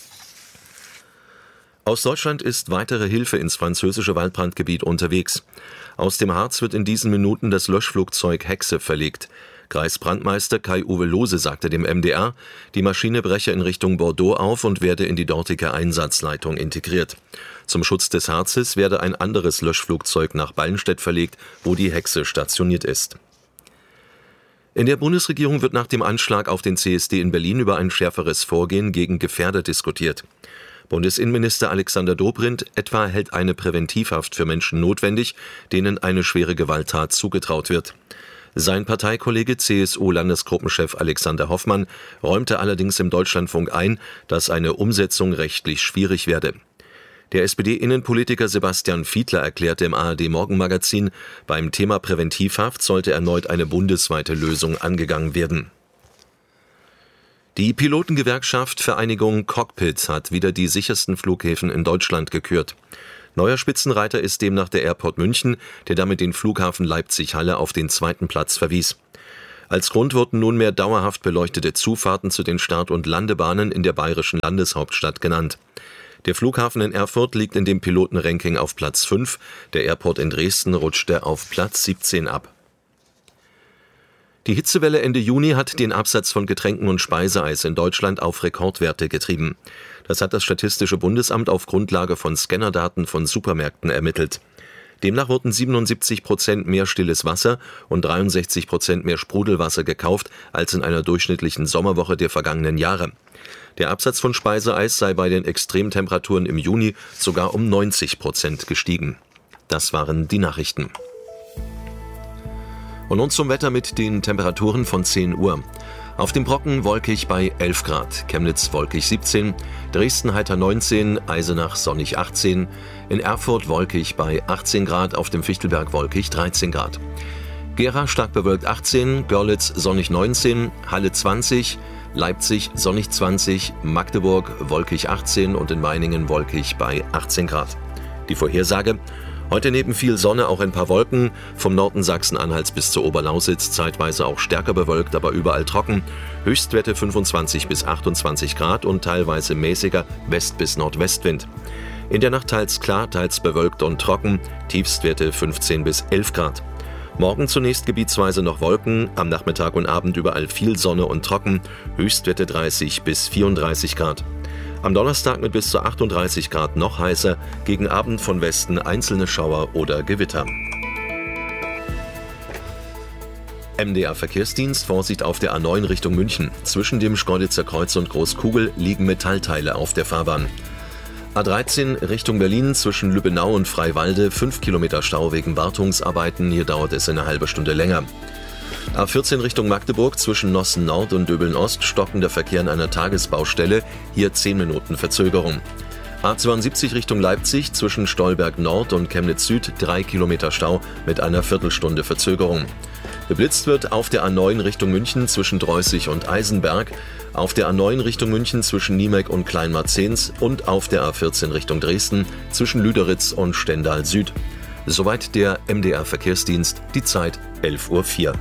Aus Deutschland ist weitere Hilfe ins französische Waldbrandgebiet unterwegs. Aus dem Harz wird in diesen Minuten das Löschflugzeug Hexe verlegt. Kreisbrandmeister Kai-Uwe Lohse sagte dem M D R, die Maschine breche in Richtung Bordeaux auf und werde in die dortige Einsatzleitung integriert. Zum Schutz des Harzes werde ein anderes Löschflugzeug nach Ballenstedt verlegt, wo die Hexe stationiert ist. In der Bundesregierung wird nach dem Anschlag auf den C S D in Berlin über ein schärferes Vorgehen gegen Gefährder diskutiert. Bundesinnenminister Alexander Dobrindt etwa hält eine Präventivhaft für Menschen notwendig, denen eine schwere Gewalttat zugetraut wird. Sein Parteikollege C S U-Landesgruppenchef Alexander Hoffmann räumte allerdings im Deutschlandfunk ein, dass eine Umsetzung rechtlich schwierig werde. Der S P D-Innenpolitiker Sebastian Fiedler erklärte im A R D-Morgenmagazin, beim Thema Präventivhaft sollte erneut eine bundesweite Lösung angegangen werden. Die Pilotengewerkschaft Vereinigung Cockpit hat wieder die sichersten Flughäfen in Deutschland gekürt. Neuer Spitzenreiter ist demnach der Airport München, der damit den Flughafen Leipzig-Halle auf den zweiten Platz verwies. Als Grund wurden nunmehr dauerhaft beleuchtete Zufahrten zu den Start- und Landebahnen in der bayerischen Landeshauptstadt genannt. Der Flughafen in Erfurt liegt in dem Pilotenranking auf Platz fünf, der Airport in Dresden rutschte auf Platz siebzehn ab. Die Hitzewelle Ende Juni hat den Absatz von Getränken und Speiseeis in Deutschland auf Rekordwerte getrieben. Das hat das Statistische Bundesamt auf Grundlage von Scannerdaten von Supermärkten ermittelt. Demnach wurden siebenundsiebzig Prozent mehr stilles Wasser und dreiundsechzig Prozent mehr Sprudelwasser gekauft als in einer durchschnittlichen Sommerwoche der vergangenen Jahre. Der Absatz von Speiseeis sei bei den Extremtemperaturen im Juni sogar um neunzig Prozent gestiegen. Das waren die Nachrichten. Und nun zum Wetter mit den Temperaturen von zehn Uhr. Auf dem Brocken wolkig bei elf Grad, Chemnitz wolkig siebzehn, Dresden heiter neunzehn, Eisenach sonnig achtzehn, in Erfurt wolkig bei achtzehn Grad, auf dem Fichtelberg wolkig dreizehn Grad. Gera stark bewölkt achtzehn, Görlitz sonnig neunzehn, Halle zwanzig, Leipzig sonnig zwanzig, Magdeburg wolkig achtzehn und in Meiningen wolkig bei achtzehn Grad. Die Vorhersage: Heute neben viel Sonne auch ein paar Wolken, vom Norden Sachsen-Anhalts bis zur Oberlausitz zeitweise auch stärker bewölkt, aber überall trocken. Höchstwerte fünfundzwanzig bis achtundzwanzig Grad und teilweise mäßiger West- bis Nordwestwind. In der Nacht teils klar, teils bewölkt und trocken, Tiefstwerte fünfzehn bis elf Grad. Morgen zunächst gebietsweise noch Wolken, am Nachmittag und Abend überall viel Sonne und trocken, Höchstwerte dreißig bis vierunddreißig Grad. Am Donnerstag mit bis zu achtunddreißig Grad noch heißer, gegen Abend von Westen einzelne Schauer oder Gewitter. M D R-Verkehrsdienst, Vorsicht auf der A neun Richtung München. Zwischen dem Schkeuditzer Kreuz und Großkugel liegen Metallteile auf der Fahrbahn. A dreizehn Richtung Berlin, zwischen Lübbenau und Freiwalde, fünf Kilometer Stau wegen Wartungsarbeiten. Hier dauert es eine halbe Stunde länger. A vierzehn Richtung Magdeburg, zwischen Nossen Nord und Döbeln Ost, stockender Verkehr an einer Tagesbaustelle, hier zehn Minuten Verzögerung. A zweiundsiebzig Richtung Leipzig, zwischen Stolberg Nord und Chemnitz Süd, drei Kilometer Stau mit einer Viertelstunde Verzögerung. Geblitzt wird auf der A neun Richtung München zwischen Dreußig und Eisenberg, auf der A neun Richtung München zwischen Niemeck und Kleinmarzens und auf der A vierzehn Richtung Dresden zwischen Lüderitz und Stendal Süd. Soweit der M D R-Verkehrsdienst, die Zeit elf Uhr vier.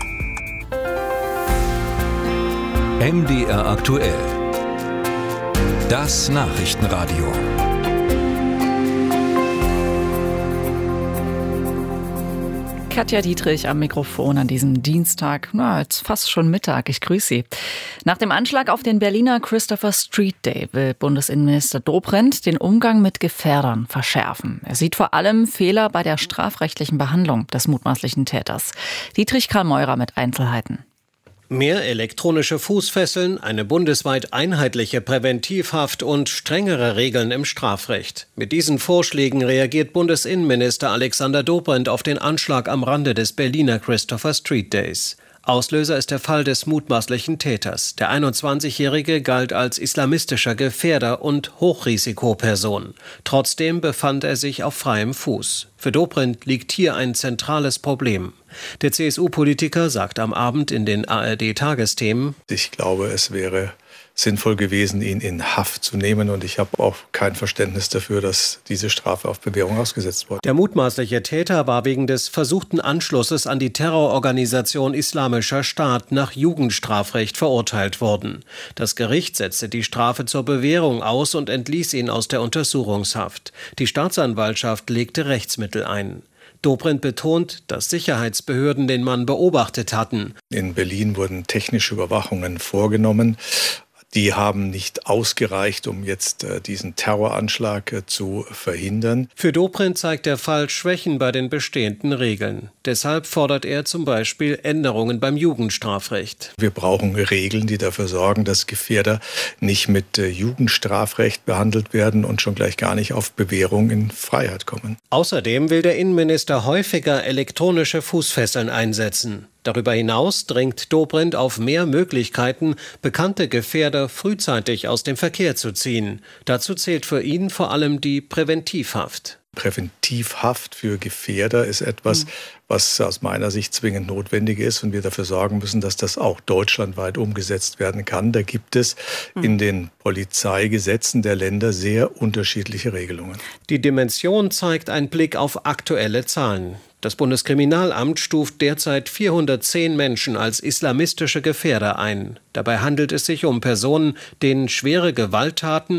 M D R aktuell. Das Nachrichtenradio. Katja Dietrich am Mikrofon an diesem Dienstag, na, jetzt fast schon Mittag. Ich grüße Sie. Nach dem Anschlag auf den Berliner Christopher Street Day will Bundesinnenminister Dobrindt den Umgang mit Gefährdern verschärfen. Er sieht vor allem Fehler bei der strafrechtlichen Behandlung des mutmaßlichen Täters. Dietrich Karl Meurer mit Einzelheiten. Mehr elektronische Fußfesseln, eine bundesweit einheitliche Präventivhaft und strengere Regeln im Strafrecht. Mit diesen Vorschlägen reagiert Bundesinnenminister Alexander Dobrindt auf den Anschlag am Rande des Berliner Christopher Street Days. Auslöser ist der Fall des mutmaßlichen Täters. Der einundzwanzigjährige galt als islamistischer Gefährder und Hochrisikoperson. Trotzdem befand er sich auf freiem Fuß. Für Dobrindt liegt hier ein zentrales Problem. Der C S U-Politiker sagt am Abend in den A R D-Tagesthemen: Ich glaube, es wäre sinnvoll gewesen, ihn in Haft zu nehmen. Und ich habe auch kein Verständnis dafür, dass diese Strafe auf Bewährung ausgesetzt wurde. Der mutmaßliche Täter war wegen des versuchten Anschlusses an die Terrororganisation Islamischer Staat nach Jugendstrafrecht verurteilt worden. Das Gericht setzte die Strafe zur Bewährung aus und entließ ihn aus der Untersuchungshaft. Die Staatsanwaltschaft legte Rechtsmittel ein. Dobrindt betont, dass Sicherheitsbehörden den Mann beobachtet hatten. In Berlin wurden technische Überwachungen vorgenommen. Die haben nicht ausgereicht, um jetzt äh, diesen Terroranschlag äh, zu verhindern. Für Dobrindt zeigt der Fall Schwächen bei den bestehenden Regeln. Deshalb fordert er zum Beispiel Änderungen beim Jugendstrafrecht. Wir brauchen Regeln, die dafür sorgen, dass Gefährder nicht mit äh, Jugendstrafrecht behandelt werden und schon gleich gar nicht auf Bewährung in Freiheit kommen. Außerdem will der Innenminister häufiger elektronische Fußfesseln einsetzen. Darüber hinaus drängt Dobrindt auf mehr Möglichkeiten, bekannte Gefährder frühzeitig aus dem Verkehr zu ziehen. Dazu zählt für ihn vor allem die Präventivhaft. Präventivhaft für Gefährder ist etwas, was aus meiner Sicht zwingend notwendig ist und wir dafür sorgen müssen, dass das auch deutschlandweit umgesetzt werden kann. Da gibt es in den Polizeigesetzen der Länder sehr unterschiedliche Regelungen. Die Dimension zeigt ein Blick auf aktuelle Zahlen. Das Bundeskriminalamt stuft derzeit vierhundertzehn Menschen als islamistische Gefährder ein. Dabei handelt es sich um Personen, denen schwere Gewalttaten